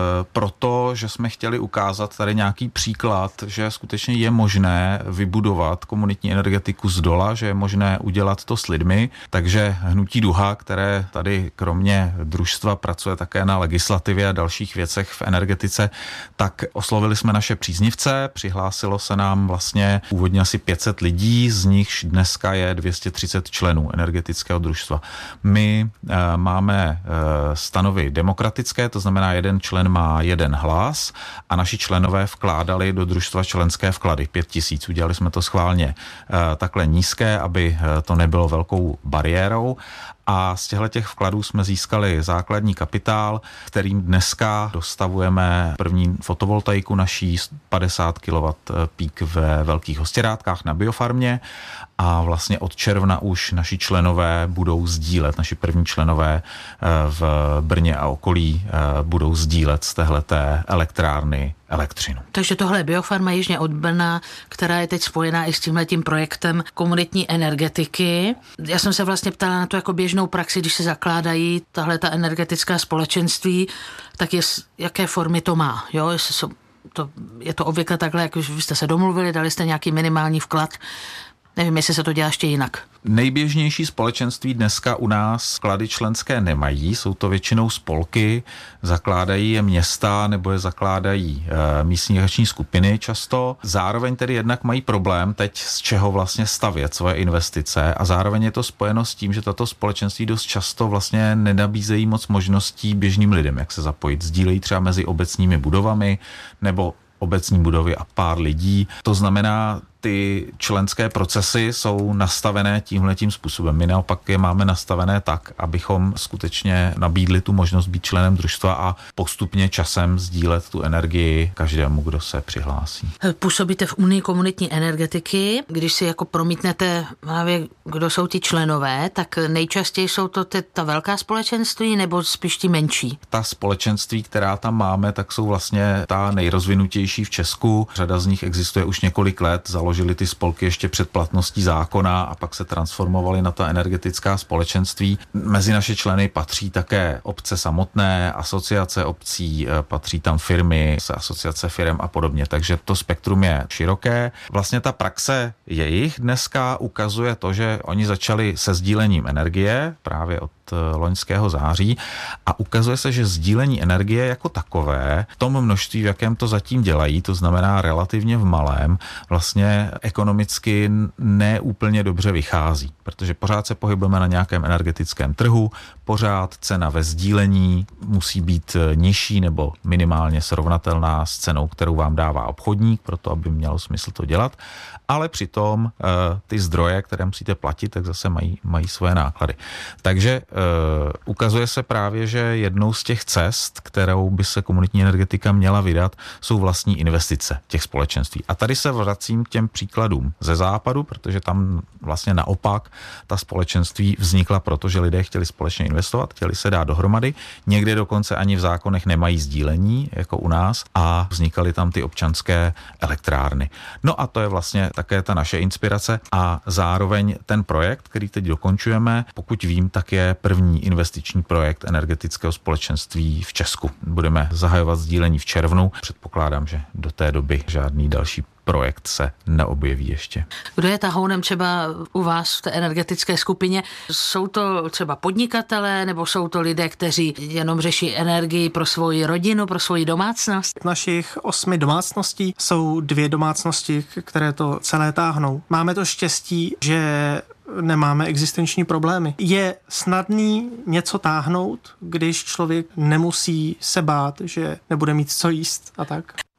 proto, že jsme chtěli ukázat tady nějaký příklad, že skutečně je možné vybudovat komunitní energetiku z dola, že je možné udělat to s lidmi. Takže Hnutí Duha, které tady kromě družstva pracuje také na legislativě a dalších věcech v energetice, tak oslovili jsme naše příznivce, přihlásilo se nám vlastně původně asi pět set lidí, z nichž dneska je dvě stě třicet členů energetického družstva. My e, máme e, stanovy demokratické, to znamená, jeden člen má jeden hlas a naši členové vkládali do družstva členské vklady pět tisíc. Udělali jsme to schválně e, takhle nízké, aby e, to nebylo velkou bariérou. A z těchto těch vkladů jsme získali základní kapitál, kterým dneska dostavujeme první fotovoltaiku naší padesát kilowattů pík ve Velkých Hostěrátkách na biofarmě a vlastně od června už naši členové budou sdílet, naši první členové v Brně a okolí budou sdílet z téhleté elektrárny elektřinu. Takže tohle je biofarma jižně od Brna, která je teď spojená i s tímhletím projektem komunitní energetiky. Já jsem se vlastně ptala na to jako běžnou praxi, když se zakládají tahle ta energetická společenství, tak je, jaké formy to má, jo, jestli jsou, to, je to obvykle takhle, jak už jste se domluvili, dali jste nějaký minimální vklad. Nevím, jestli se to dělá ještě jinak. Nejběžnější společenství dneska u nás sklady členské nemají, jsou to většinou spolky, zakládají je města nebo je zakládají e, místní akční skupiny často. Zároveň tedy jednak mají problém teď z čeho vlastně stavět svoje investice a zároveň je to spojeno s tím, že tato společenství dost často vlastně nenabízejí moc možností běžným lidem, jak se zapojit. Sdílejí třeba mezi obecními budovami nebo obecní budovy a pár lidí. To znamená, ty členské procesy jsou nastavené tímhletím způsobem. My naopak je máme nastavené tak, abychom skutečně nabídli tu možnost být členem družstva a postupně časem sdílet tu energii každému, kdo se přihlásí. Působíte v Unii komunitní energetiky. Když si jako promítnete, kdo jsou ti členové, tak nejčastěji jsou to ty, ta velká společenství nebo spíš ti menší? Ta společenství, která tam máme, tak jsou vlastně ta nejrozvinutější v Česku. Řada z nich existuje už několik let. Založili ty spolky ještě před platností zákona a pak se transformovaly na ta energetická společenství. Mezi naše členy patří také obce samotné, asociace obcí, patří tam firmy, asociace firem a podobně, takže to spektrum je široké. Vlastně ta praxe jejich dneska ukazuje to, že oni začali se sdílením energie právě od loňského září a ukazuje se, že sdílení energie jako takové v tom množství, v jakém to zatím dělají, to znamená relativně v malém, vlastně ekonomicky ne úplně dobře vychází, protože pořád se pohybujeme na nějakém energetickém trhu, pořád cena ve sdílení musí být nižší nebo minimálně srovnatelná s cenou, kterou vám dává obchodník, proto aby mělo smysl to dělat, ale přitom ty zdroje, které musíte platit, tak zase mají, mají svoje náklady. Takže Uh, ukazuje se právě, že jednou z těch cest, kterou by se komunitní energetika měla vydat, jsou vlastní investice těch společenství. A tady se vracím k těm příkladům ze západu, protože tam vlastně naopak ta společenství vznikla proto, že lidé chtěli společně investovat, chtěli se dát dohromady. Někde dokonce ani v zákonech nemají sdílení, jako u nás, a vznikaly tam ty občanské elektrárny. No a to je vlastně také ta naše inspirace a zároveň ten projekt, který teď dokončujeme, pokud vím, tak je první investiční projekt energetického společenství v Česku. Budeme zahajovat sdílení v červnu. Předpokládám, že do té doby žádný další projekt se neobjeví ještě. Kdo je tahounem třeba u vás v té energetické skupině? Jsou to třeba podnikatelé nebo jsou to lidé, kteří jenom řeší energii pro svoji rodinu, pro svoji domácnost? Z našich osmi domácností jsou dvě domácnosti, které to celé táhnou. Máme to štěstí, že nemáme existenční problémy. Je snadný něco táhnout, když člověk nemusí se bát, že nebude mít co jíst a tak.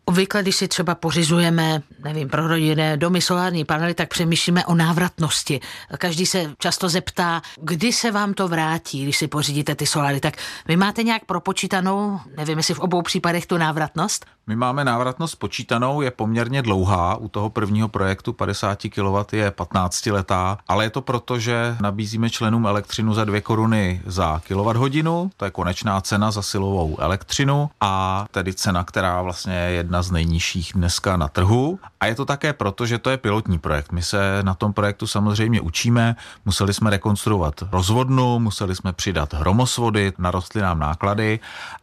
Obvykle, když si třeba pořizujeme, nevím, pro rodinné domy solární panely, tak přemýšlíme o návratnosti. Každý se často zeptá, kdy se vám to vrátí, když si pořídíte ty soláry. Tak vy máte nějak propočítanou, nevím, jestli v obou případech tu návratnost? My máme návratnost počítanou, je poměrně dlouhá. U toho prvního projektu padesát kilowattů je patnáctiletá, ale je to proto, že nabízíme členům elektřinu za dvě koruny za kilowatthodinu, to je konečná cena za silovou elektřinu a tedy cena, která vlastně je jedna z nejnižších dneska na trhu. A je to také proto, že to je pilotní projekt. My se na tom projektu samozřejmě učíme, museli jsme rekonstruovat rozvodnu, museli jsme přidat hromosvody, narostly nám náklady,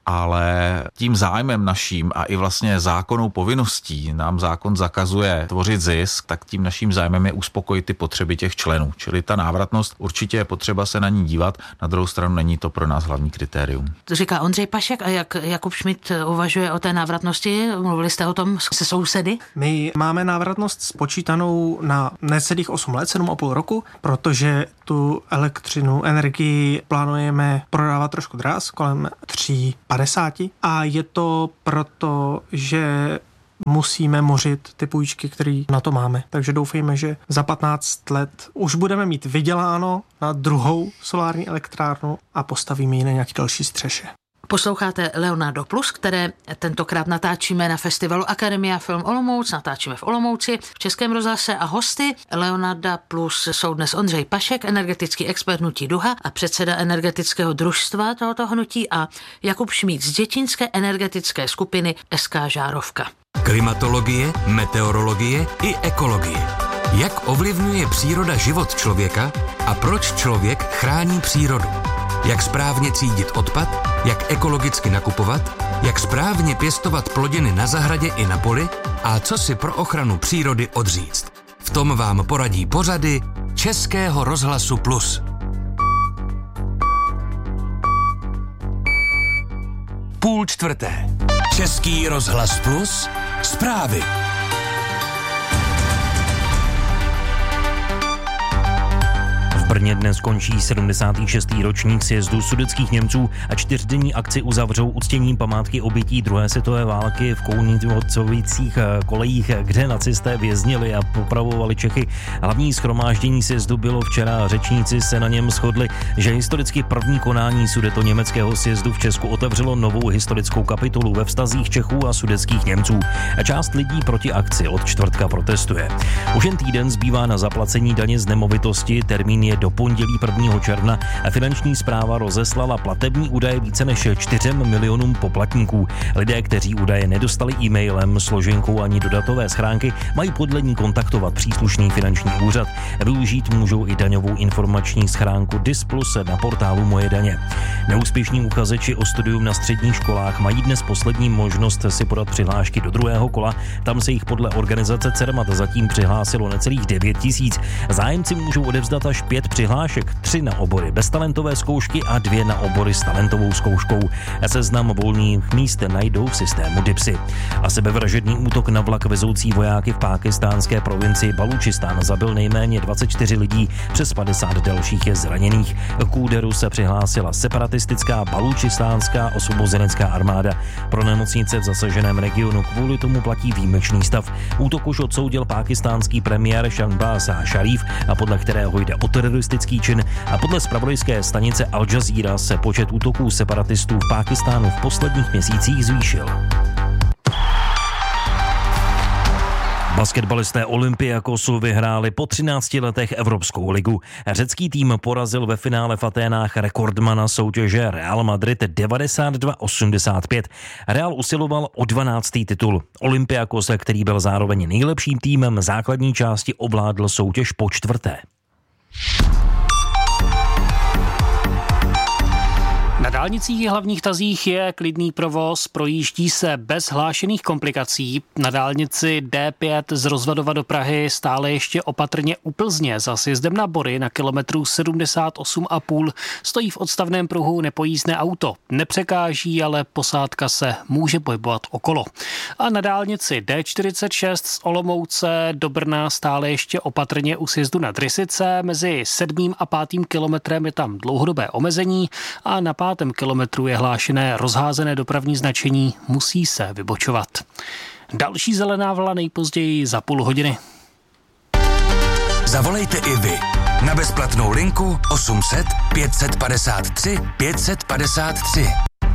ale tím zájmem naším a i vlastně zákonnou povinností nám zákon zakazuje tvořit zisk, tak tím naším zájmem je uspokojit ty potřeby těch členů. Čili ta návratnost určitě je potřeba se na ní dívat, na druhou stranu není to pro nás hlavní kritérium. To říká Ondřej Pašek a jak Jakub Schmidt uvažuje o té návratnosti? Mluvili jste o tom se sousedy? My máme návratnost spočítanou na necelých osm let, sedm a půl roku, protože tu elektřinu, energii plánujeme prodávat trošku dráz, kolem tři padesát. A je to proto, že musíme mořit ty půjčky, které na to máme. Takže doufejme, že za patnáct let už budeme mít vyděláno na druhou solární elektrárnu a postavíme ji na nějaký další střeše. Posloucháte Leonardo Plus, které tentokrát natáčíme na festivalu Akademia Film Olomouc, natáčíme v Olomouci, v Českém rozhlase a hosty Leonarda Plus jsou dnes Ondřej Pašek, energetický expert hnutí Duha a předseda energetického družstva tohoto hnutí a Jakub Šmíd z děčínské energetické skupiny S K Žárovka. Klimatologie, meteorologie i ekologie. Jak ovlivňuje příroda život člověka a proč člověk chrání přírodu? Jak správně třídit odpad, jak ekologicky nakupovat, jak správně pěstovat plodiny na zahradě i na poli a co si pro ochranu přírody odříct. V tom vám poradí pořady Českého rozhlasu Plus. Půl čtvrté. Český rozhlas Plus. Zprávy. V Brně dnes končí sedmdesátý šestý ročník sjezdu sudetských Němců a čtyřdenní akci uzavřou uctěním památky obětí druhé světové války v Kounitovicích kolejích, kde nacisté věznili a popravovali Čechy. Hlavní shromáždění sjezdu bylo včera. Řečníci se na něm shodli, že historicky první konání sudetoněmeckého sjezdu v Česku otevřelo novou historickou kapitolu ve vztazích Čechů a sudetských Němců. A část lidí proti akci od čtvrtka protestuje. Už jen týden zbývá na zaplacení daně z nemovitosti, termín je do pondělí prvního června a finanční správa rozeslala platební údaje více než čtyřem milionům poplatníků. Lidé, kteří údaje nedostali e-mailem, složenkou ani do datové schránky, mají podle ní kontaktovat příslušný finanční úřad. Využít můžou i daňovou informační schránku D I S plus na portálu Moje daně. Neúspěšní uchazeči o studium na středních školách mají dnes poslední možnost si podat přihlášky do druhého kola. Tam se jich podle organizace CERMAT zatím přihlásilo necelých devět tisíc. Zájemci můžou odevzdat až pět přihlášek, tři na obory beztalentové zkoušky a dvě na obory s talentovou zkouškou. Seznam volných míst najdou v systému DIPSy. A sebevražedný útok na vlak vezoucí vojáky v pákistánské provincii Balúčistán zabil nejméně dvacet čtyři lidí, přes padesát dalších je zraněných. K úderu se přihlásila separatistická balúčistánská osvobozenecká armáda. Pro nemocnice v zasaženém regionu kvůli tomu platí výjimečný stav. Útok už odsoudil pákistánský premiér Shahbaz Sharif, a podle kterého jde o teroristický čin, a podle zpravodajské stanice Al Jazeera se počet útoků separatistů v Pákistánu v posledních měsících zvýšil. Basketbalisté Olympiakosu vyhráli po třinácti letech Evropskou ligu. Řecký tým porazil ve finále v Aténách rekordmana soutěže Real Madrid devadesát dva osmdesát pět. Real usiloval o dvanáctý titul. Olympiakos, který byl zároveň nejlepším týmem základní části, ovládl soutěž po čtvrté. Na dálnicích hlavních tazích je klidný provoz, projíždí se bez hlášených komplikací. Na dálnici D pět z Rozvadova do Prahy stále ještě opatrně u Plzně za sjezdem na Bory na kilometru sedmdesát osm a půl stojí v odstavném pruhu nepojízdné auto. Nepřekáží, ale posádka se může pohybovat okolo. A na dálnici D čtyřicet šest z Olomouce do Brna stále ještě opatrně u sjezdu na Drysice. Mezi sedmým a pátým kilometrem je tam dlouhodobé omezení a na pátém padesátém kilometru je hlášené rozházené dopravní značení musí se vybočovat. Další zelená vlna nejpozději za půl hodiny. Zavolejte i vy na bezplatnou linku osm set pět padesát tři pět padesát tři.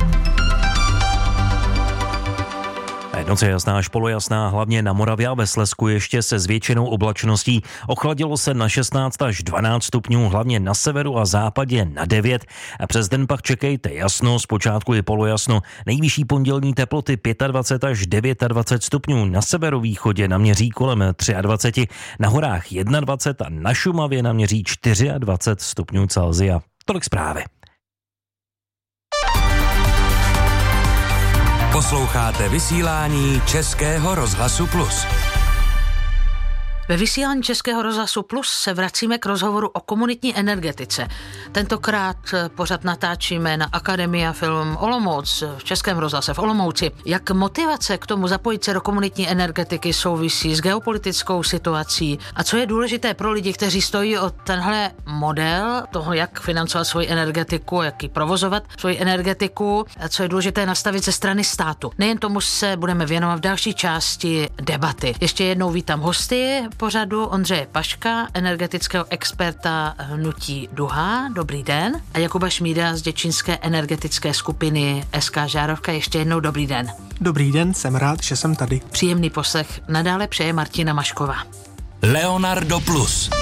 Noc je jasná až polojasná, hlavně na Moravě a ve Slezsku ještě se zvětšenou oblačností. Ochladilo se na šestnáct až dvanáct stupňů, hlavně na severu a západě na devět. A přes den pak čekejte jasno, zpočátku je polojasno. Nejvyšší pondělní teploty dvacet pět až dvacet devět stupňů, na severovýchodě naměří kolem dvacet tři, na horách dvacet jedna a na Šumavě naměří dvacet čtyři stupňů Celsia. Tolik zprávy. Posloucháte vysílání Českého rozhlasu Plus. Ve vysílání Českého rozhlasu Plus se vracíme k rozhovoru o komunitní energetice. Tentokrát pořad natáčíme na Akademia Film Olomouc v Českém rozhlase v Olomouci. Jak motivace k tomu zapojit se do komunitní energetiky souvisí s geopolitickou situací a co je důležité pro lidi, kteří stojí o tenhle model toho, jak financovat svoji energetiku, jak ji provozovat svoji energetiku a co je důležité nastavit ze strany státu. Nejen tomu se budeme věnovat v další části debaty. Ještě jednou vítám hosty pořadu Ondřeje Paška, energetického experta hnutí Duha. Dobrý den. A Jakuba Šmída z děčínské energetické skupiny S K Žárovka. Ještě jednou dobrý den. Dobrý den, jsem rád, že jsem tady. Příjemný poslech nadále přeje Martina Mašková. Leonardo Plus.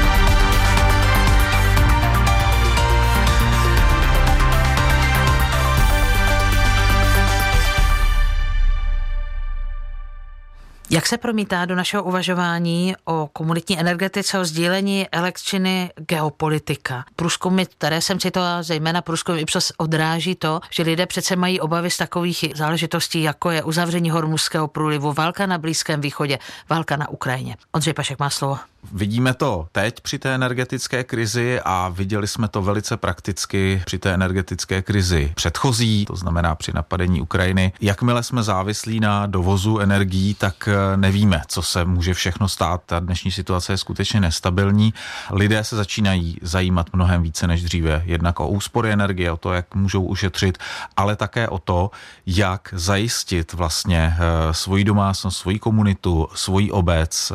Jak se promítá do našeho uvažování o komunitní energetice, o sdílení elektřiny geopolitika? Průzkumy, které jsem citovala, zejména průzkumy Ipsos, odráží to, že lidé přece mají obavy z takových záležitostí, jako je uzavření Hormuzského průlivu, válka na Blízkém východě, válka na Ukrajině. Ondřej Pašek má slovo. Vidíme to teď při té energetické krizi a viděli jsme to velice prakticky při té energetické krizi předchozí, to znamená při napadení Ukrajiny. Jakmile jsme závislí na dovozu energií, tak nevíme, co se může všechno stát. Ta dnešní situace je skutečně nestabilní. Lidé se začínají zajímat mnohem více než dříve. Jednak o úspory energie, o to, jak můžou ušetřit, ale také o to, jak zajistit vlastně svoji domácnost, svoji komunitu, svoji obec,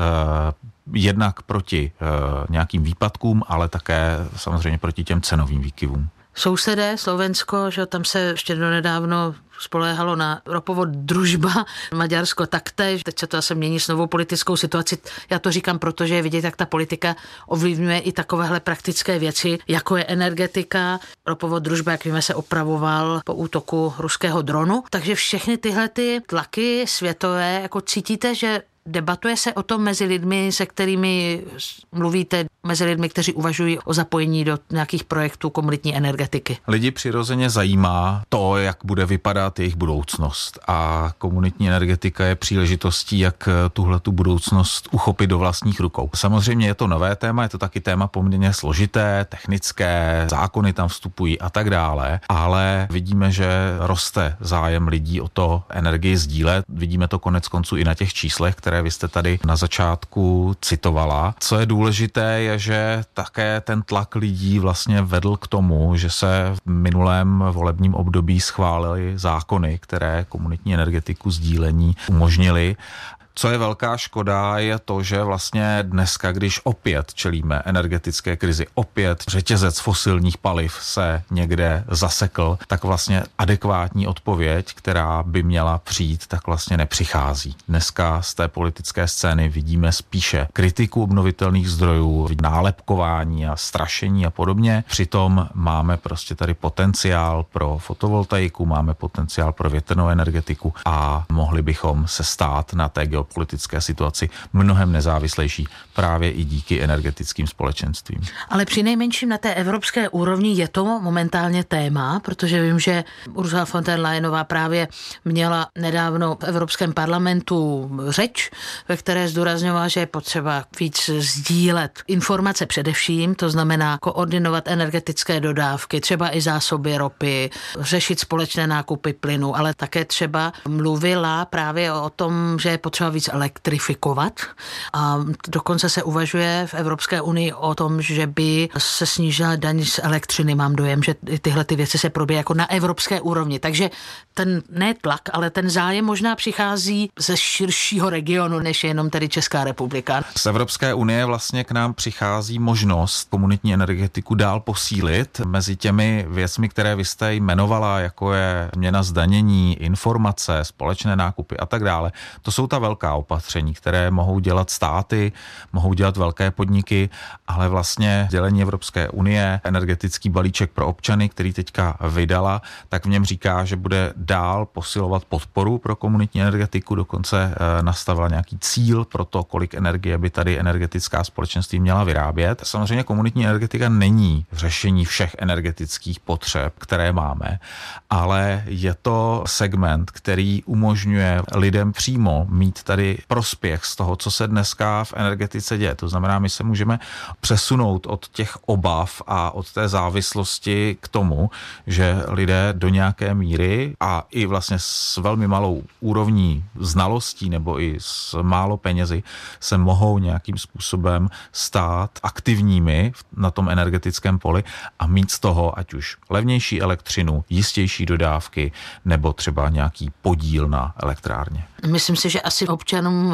jednak proti e, nějakým výpadkům, ale také samozřejmě proti těm cenovým výkyvům. Sousedé, Slovensko, že tam se ještě donedávno spoléhalo na ropovod Družba, Maďarsko taktéž. Teď se to asi mění s novou politickou situaci. Já to říkám, protože je vidět, jak ta politika ovlivňuje i takovéhle praktické věci, jako je energetika. Ropovod Družba, jak víme, se opravoval po útoku ruského dronu. Takže všechny tyhle ty tlaky světové, jako cítíte, že debatuje se o tom mezi lidmi, se kterými mluvíte, mezi lidmi, kteří uvažují o zapojení do nějakých projektů komunitní energetiky? Lidi přirozeně zajímá to, jak bude vypadat jejich budoucnost. A komunitní energetika je příležitostí, jak tuhle tu budoucnost uchopit do vlastních rukou. Samozřejmě je to nové téma, je to taky téma poměrně složité, technické, zákony tam vstupují a tak dále, ale vidíme, že roste zájem lidí o to energii sdílet. Vidíme to konec konců i na těch číslech, které vy jste tady na začátku citovala. Co je důležité, je, že také ten tlak lidí vlastně vedl k tomu, že se v minulém volebním období schválily zákony, které komunitní energetiku sdílení umožnily. Co je velká škoda, je to, že vlastně dneska, když opět čelíme energetické krizi, opět řetězec fosilních paliv se někde zasekl, tak vlastně adekvátní odpověď, která by měla přijít, tak vlastně nepřichází. Dneska z té politické scény vidíme spíše kritiku obnovitelných zdrojů, nálepkování a strašení a podobně. Přitom máme prostě tady potenciál pro fotovoltaiku, máme potenciál pro větrnou energetiku a mohli bychom se stát na té politické situaci mnohem nezávislejší právě i díky energetickým společenstvím. Ale při nejmenším na té evropské úrovni je to momentálně téma, protože vím, že Ursula von der Leyenová právě měla nedávno v Evropském parlamentu řeč, ve které zdůrazňovala, že je potřeba víc sdílet informace především, to znamená koordinovat energetické dodávky, třeba i zásoby ropy, řešit společné nákupy plynu, ale také třeba mluvila právě o tom, že je potřeba potřeba víc elektrifikovat a dokonce se uvažuje v Evropské unii o tom, že by se snížila daň z elektřiny. Mám dojem, že tyhle ty věci se probíhají jako na evropské úrovni. Takže ten ne tlak, ale ten zájem možná přichází ze širšího regionu, než jenom tedy Česká republika. Z Evropské unie vlastně k nám přichází možnost komunitní energetiku dál posílit. Mezi těmi věcmi, které vy jste jmenovala, jako je změna zdanění, informace, společné nákupy a tak dále, to jsou ta velká opatření, které mohou dělat státy, mohou dělat velké podniky, ale vlastně dělení Evropské unie, energetický balíček pro občany, který teďka vydala, tak v něm říká, že bude dál posilovat podporu pro komunitní energetiku, dokonce nastavila nějaký cíl pro to, kolik energie by tady energetická společenství měla vyrábět. Samozřejmě komunitní energetika není řešení všech energetických potřeb, které máme, ale je to segment, který umožňuje lidem přímo mít tady prospěch z toho, co se dneska v energetice děje. To znamená, my se můžeme přesunout od těch obav a od té závislosti k tomu, že lidé do nějaké míry a i vlastně s velmi malou úrovní znalostí nebo i s málo penězi se mohou nějakým způsobem stát aktivními na tom energetickém poli a mít z toho ať už levnější elektřinu, jistější dodávky nebo třeba nějaký podíl na elektrárně. Myslím si, že asi občanům